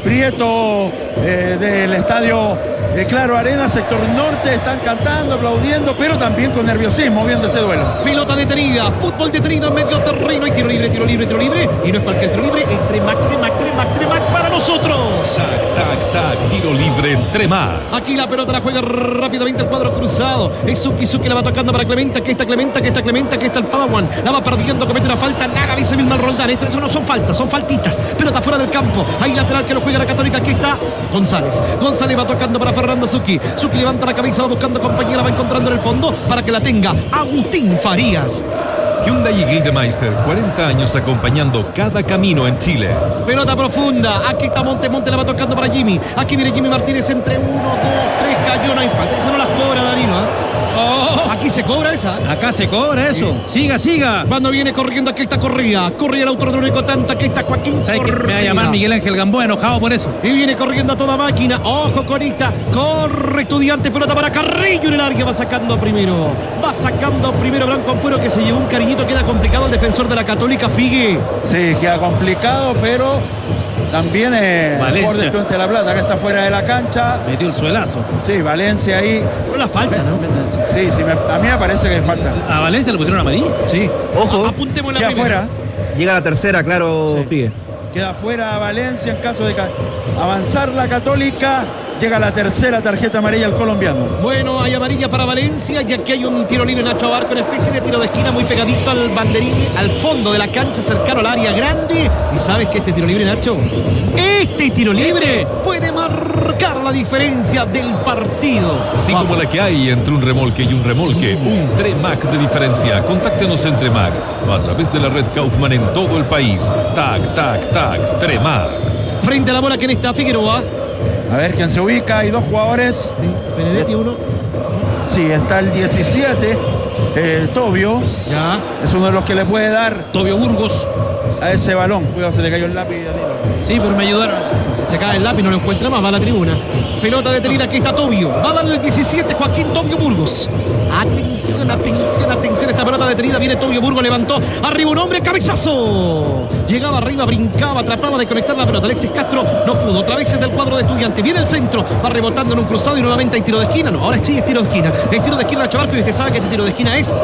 Prieto eh, del estadio de Claro Arena, sector norte, están cantando, aplaudiendo, pero también con nerviosismo viendo este duelo. Pelota detenida, fútbol detenido en medio terreno y tiro libre, tiro libre, tiro libre. Y no es cualquier tiro libre, es Tremac, Tremac, Tremac, Tremac para nosotros. Tac, tac, tac, tiro libre, Tremac. Aquí la pelota la juega rápidamente el cuadro cruzado. Es Suki, Suki la va tocando para Clemente, aquí está Clemente, aquí está Clemente, aquí está el Padawan. La va perdiendo, comete una falta, nada, dice Vilmar Roldán. Esto, eso no son faltas, son faltitas. Pelota fuera del campo, hay lateral que lo juega la Católica, aquí está González. González va tocando para Fernando Suki. Suki levanta la cabeza, va buscando compañera, va encontrando en el fondo para que la tenga Agustín Farías. Hyundai y Gildemeister, cuarenta años acompañando cada camino en Chile. Pelota profunda, aquí está Monte, Monte la va tocando para Jimmy. Aquí viene Jimmy Martínez entre uno, dos, tres, cayó, no hay falta. Esa no las cobra Danilo, ¿eh? Oh, aquí se cobra esa. Acá se cobra eso. Sí. Siga, siga. Cuando viene corriendo, aquí está Corría. Corría el autor de único tanto, aquí está Joaquín Corría. Que me va a llamar Miguel Ángel Gamboa enojado por eso. Y viene corriendo a toda máquina. Ojo con esta. Corre Estudiante, pelota para Carrillo en el área. Va sacando primero. Va sacando primero Branco Ampuero, que se llevó un cariñito. Queda complicado el defensor de la Católica, Figue. Sí, queda complicado, pero también es por Estudiante de La Plata, que está fuera de la cancha. Metió el suelazo. Sí, Valencia ahí. Pero la falta, ¿no? Sí, sí, me, a mí me parece que falta. ¿A Valencia le pusieron amarilla? Sí. Ojo. Apuntemos la queda primera. afuera. Llega la tercera, claro, sí. Figue. Queda fuera Valencia en caso de avanzar la Católica. Llega la tercera tarjeta amarilla al colombiano. Bueno, hay amarilla para Valencia, ya que hay un tiro libre Nacho Abarca, una especie de tiro de esquina muy pegadito al banderín, al fondo de la cancha, cercano al área grande. ¿Y sabes que este tiro libre, Nacho? Este tiro libre puede marcar la diferencia del partido. Así Vamos. Como la que hay entre un remolque y un remolque, sí. Un Tremac de diferencia. Contáctenos en Tremac o a través de la red Kaufman en todo el país. Tac, tac, tac, Tremac. Frente a la bola, ¿quién está? Figueroa. A ver quién se ubica, hay dos jugadores. Sí, Benedetti uno. Sí, está el diecisiete, eh, Tobio. Ya. Es uno de los que le puede dar. Tobio Burgos. A ese balón. Cuidado, se le cayó el lápiz, Danilo. Sí, pero me ayudaron. Si se cae el lápiz no lo encuentra más, va a la tribuna. Pelota detenida, aquí está Tobio. Va a darle el diecisiete, Joaquín Tobio Burgos. Atención, atención, atención. Esta pelota detenida, viene Tobio Burgos, levantó. Arriba un hombre, cabezazo. Llegaba arriba, brincaba, trataba de conectar la pelota. Alexis Castro no pudo. Otra vez es del cuadro de Estudiantes. Viene el centro, va rebotando en un cruzado y nuevamente hay tiro de esquina. No, ahora sí es tiro de esquina. Es tiro de esquina a Chavarco y usted sabe que este tiro de esquina es.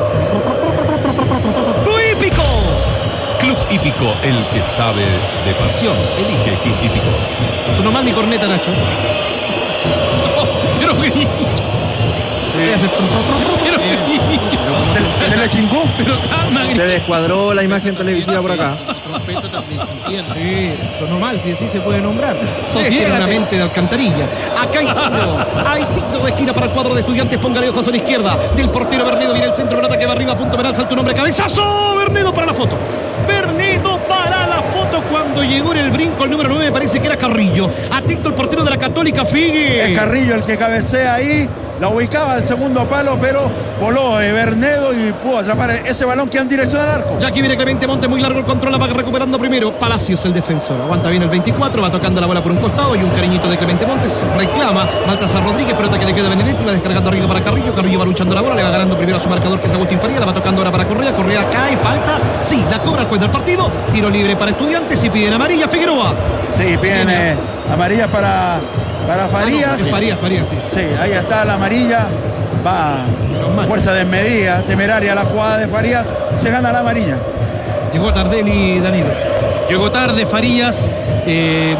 ¡Club Hípico! Club Hípico, el que sabe de pasión. Elige Club Hípico. Sonó mal mi corneta, Nacho. No, pero grillo. Sí. Se, se le chingó. Pero calma, Se descuadró la imagen televisiva por acá. Trompeta también se entiende. Sí, eso es normal, si así se puede nombrar. Sosiégate. Tiene una mente de alcantarilla. Acá hay tiro. Hay tiro de esquina para el cuadro de Estudiantes. Póngale ojos a la izquierda. Del portero Bernedo viene el centro, pelota que va arriba, punto penal, salta un hombre, cabezazo. Bernedo para la foto. Bernedo para la foto cuando llegó en el brinco el número nueve, me parece que era Carrillo. Atento el portero de la Católica, Figue. Es Carrillo el que cabecea ahí. La ubicaba al segundo palo, pero voló eh, Bernedo y pudo atrapar ese balón que en dirección al arco. Ya aquí viene Clemente Montes, muy largo el control, la va recuperando primero. Palacios, el defensor. Aguanta bien el veinticuatro, va tocando la bola por un costado y un cariñito de Clemente Montes. Reclama Baltasar Rodríguez, pelota que le queda a Benedetti, va descargando arriba para Carrillo. Carrillo va luchando la bola, le va ganando primero a su marcador que es Agustín Faría, la va tocando ahora para Correa. Correa cae, falta. Sí, la cobra el juez del partido. Tiro libre para Estudiantes y piden amarilla Figueroa. Sí, piden eh, amarilla para, para Farías. Ah, no, es Farías, Farías, sí, sí. Sí, ahí está la amarilla. Va fuerza desmedida, temeraria la jugada de Farías. Se gana la amarilla. Llegó Tardelli, Danilo. Llegó tarde Farías. Eh,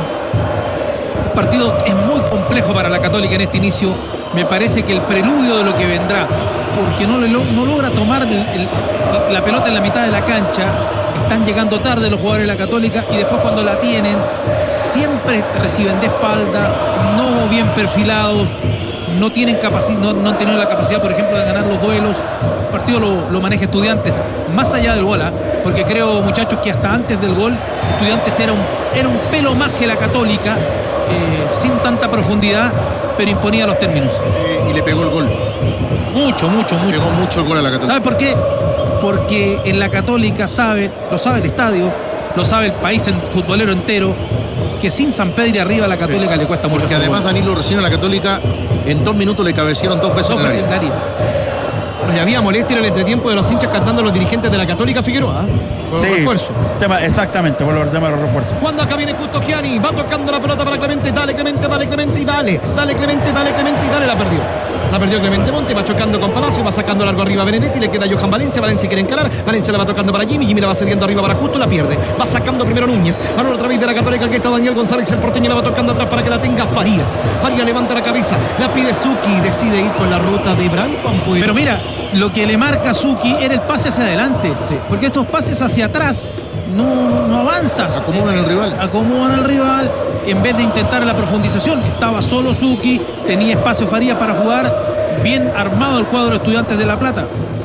el partido es muy complejo para la Católica en este inicio. Me parece que el preludio de lo que vendrá, porque no, le, no logra tomar el, el, la pelota en la mitad de la cancha. Están llegando tarde los jugadores de la Católica y después cuando la tienen siempre reciben de espalda, no bien perfilados. No tienen capacidad, no, no han tenido la capacidad, por ejemplo, de ganar los duelos. El partido lo, lo maneja Estudiantes, más allá del gol, ¿eh? Porque creo, muchachos, que hasta antes del gol, Estudiantes era un, era un pelo más que la Católica, eh, sin tanta profundidad, pero imponía los términos. Eh, y le pegó el gol. Mucho, mucho, mucho. Pegó mucho el gol a la Católica. ¿Sabe por qué? Porque en la Católica sabe, lo sabe el estadio, lo sabe el país en, futbolero entero, que sin San Pedro y arriba a la Católica sí, le cuesta mucho. Porque además Danilo recién a la Católica en dos minutos le cabecearon dos veces dos en veces el área. Bueno, y había molestia en el entretiempo de los hinchas cantando a los dirigentes de la Católica Figueroa. Por sí, refuerzo. Tema, exactamente, por el tema de los refuerzos. Cuando acá viene justo Gianni, va tocando la pelota para Clemente, dale Clemente, dale Clemente y dale, dale Clemente, dale Clemente y dale, la perdió. La perdió Clemente Monte, va chocando con Palacio, va sacando largo arriba a Benedetti, le queda Johan Valencia, Valencia quiere encarar, Valencia la va tocando para Jimmy, Jimmy la va cediendo arriba para Justo, la pierde, va sacando primero Núñez, ahora otra vez de la Católica, que está Daniel González, el porteño la va tocando atrás para que la tenga Farías, Farías levanta la cabeza, la pide Zucchi, decide ir con la ruta de Branco Ampuero. Pero mira, lo que le marca Zucchi era el pase hacia adelante, sí, porque estos pases hacia atrás no, no, no avanzas. Acomodan al rival. Acomodan al rival en vez de intentar la profundización. Estaba solo Zucchi, tenía espacio Farías para jugar. Bien armado el cuadro de Estudiantes de La Plata.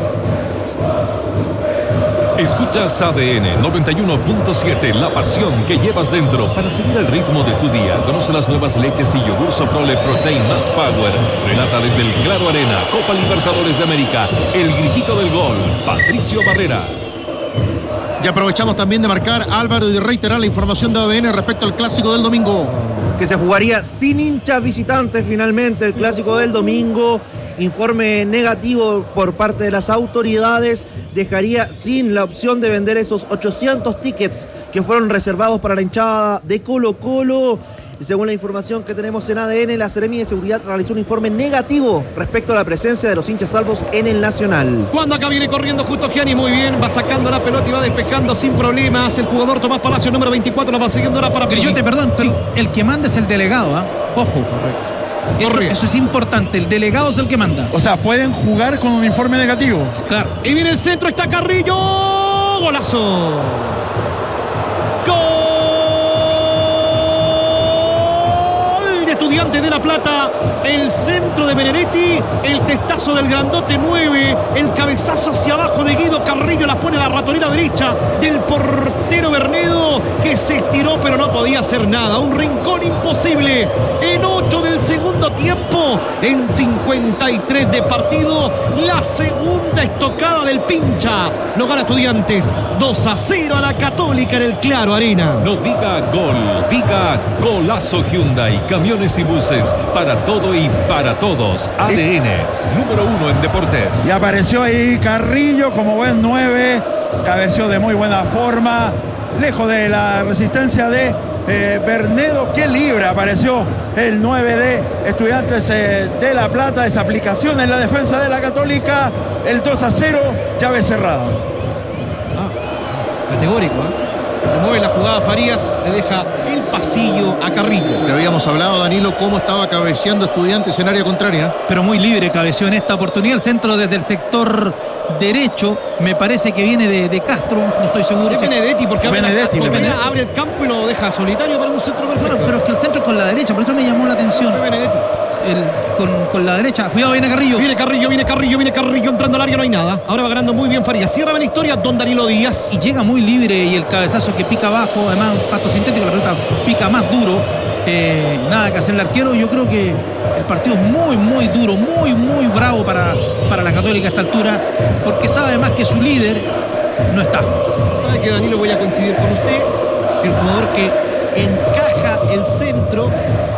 Escuchas A D N noventa y uno punto siete, la pasión que llevas dentro. Para seguir el ritmo de tu día, conoce las nuevas leches y yogur Soprole Protein más Power. Relata desde el Claro Arena, Copa Libertadores de América, el grillito del gol, Patricio Barrera. Y aprovechamos también de marcar, Álvaro, y de reiterar la información de A D N respecto al clásico del domingo. Que se jugaría sin hinchas visitantes finalmente el clásico del domingo. Informe negativo por parte de las autoridades dejaría sin la opción de vender esos ochocientos tickets que fueron reservados para la hinchada de Colo Colo. Y según la información que tenemos en A D N, la Seremi de Seguridad realizó un informe negativo respecto a la presencia de los hinchas salvos en el Nacional. Cuando acá viene corriendo justo Gianni, muy bien, va sacando la pelota y va despejando sin problemas. El jugador Tomás Palacio, número veinticuatro, la va siguiendo ahora para... Grillote, perdón, sí, el que manda es el delegado, ¿ah? ¿eh? Ojo. Correcto. Eso, eso es importante, el delegado es el que manda. O sea, pueden jugar con un informe negativo. Claro. Y viene el centro, está Carrillo. Golazo. Gol de Estudiantes de La Plata. El centro de Benedetti, el testazo del grandote nueve, el cabezazo hacia abajo de Guido Carrillo, la pone a la ratonera derecha del portero Bernedo, que se estiró pero no podía hacer nada. Un rincón imposible en ocho del segundo tiempo, en cincuenta y tres de partido, la segunda estocada del pincha. Lo gana Estudiantes dos a cero a la Católica en el Claro Arena. No diga gol, diga golazo. Hyundai, camiones y buses, para todo y para todos. A D N, número uno en deportes. Y apareció ahí Carrillo como buen nueve, cabeció de muy buena forma, lejos de la resistencia de eh, Bernedo. Qué libre apareció el nueve de Estudiantes eh, de La Plata. Esa aplicación en la defensa de la Católica, el dos a cero, llave cerrada. Ah, categórico, ¿eh? Se mueve la jugada Farías, le deja el pasillo a Carrillo. Te habíamos hablado, Danilo, cómo estaba cabeceando Estudiantes en área contraria. Pero muy libre cabeció en esta oportunidad. El centro desde el sector derecho, me parece que viene de, de Castro, no estoy seguro. Es Benedetti, porque abre, Benedetti, la, porque Benedetti. abre el campo y lo deja solitario para un centro perfecto. Pero, pero es que el centro es con la derecha, por eso me llamó la atención. Benedetti. El, con, con la derecha. Cuidado, viene Carrillo. Viene Carrillo, viene Carrillo, viene Carrillo. Entrando al área no hay nada. Ahora va ganando muy bien Farías. Cierra la historia don Danilo Díaz. Y llega muy libre y el cabezazo que pica abajo. Además, un pasto sintético, la pelota pica más duro. Eh, nada que hacer el arquero. Yo creo que el partido es muy, muy duro, muy, muy bravo para, para la Católica a esta altura. Porque sabe además que su líder no está. ¿Sabe que, Danilo? Voy a coincidir con usted. El jugador que encaja el centro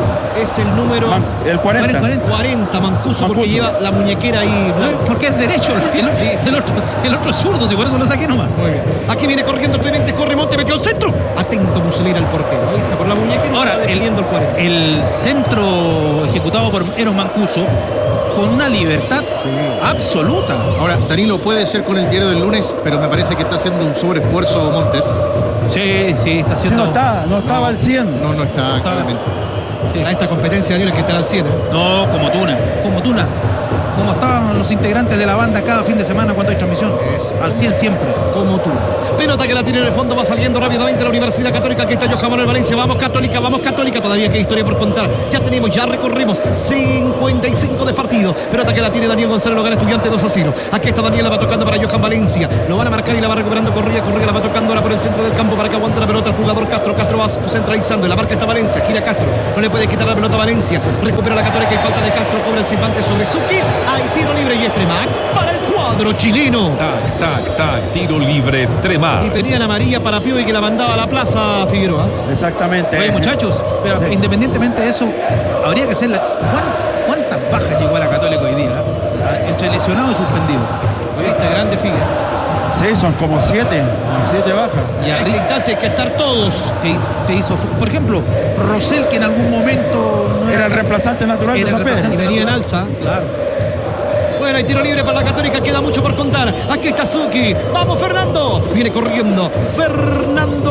es el número Man, el cuarenta. cuarenta, Mancuso, porque Mancuso. lleva la muñequera ahí. ¿No? Porque es derecho, el, el, Sí, sí. el otro, el otro es zurdo, y por eso lo saqué nomás. Muy bien. Aquí viene corriendo Clemente, corre Monte, metió el centro. Atento Musolera, el portero. Ahí está por la muñequera. Ahora, está defendiendo el cuarenta. El centro ejecutado por Eros Mancuso con una libertad absoluta. Ahora, Danilo, puede ser con el diario del lunes, pero me parece que está haciendo un sobreesfuerzo Montes. Sí, sí, está Sí, haciendo. no está, no estaba al cien. No, no está, claramente. Para esta competencia, Daniel, es que está al cien. ¿eh? No, como Tuna, como Tuna. Como estaban los integrantes de la banda cada fin de semana cuando hay transmisión. Eso. Al cien siempre. Como tú. Pelota que la tiene en el fondo, va saliendo rápidamente la Universidad Católica. Aquí está Johan Manuel Valencia. Vamos Católica, vamos Católica. Todavía queda historia por contar. Ya tenemos, ya recorrimos cincuenta y cinco de partido. Pelota que la tiene Daniel González, lo gana Estudiante dos a cero. Aquí está Daniel, la va tocando para Johan Valencia. Lo van a marcar y la va recuperando Correa. Correa la va tocando ahora por el centro del campo para que aguante la pelota el jugador Castro. Castro va centralizando. En la marca está Valencia. Gira Castro. No le puede quitar la pelota a Valencia. Recupera la Católica y falta de Castro. Cobra el silbante sobre Suki. Hay tiro libre y Tremac para el cuadro chileno. Tac, tac, tac, tiro libre, Tremac. Y pedían amarilla para Piovi que la mandaba a la plaza Figueroa. Exactamente. Oye, muchachos, pero Sí. independientemente de eso, habría que hacer la. ¿cuán- ¿Cuántas bajas llegó a la Católica hoy día? ¿eh? Entre lesionado y suspendido. Esta grande figura. Sí, son como siete, siete bajas. Y En esta arriba instancia hay que estar todos. te, te hizo. Por ejemplo, Rosell, que en algún momento no Era el reemplazante natural Era de el San Pedro. reemplazante Y venía en natural. alza. Claro. Bueno, hay tiro libre para la Católica, queda mucho por contar. Aquí está Suki. Vamos, Fernando. Viene corriendo. Fernando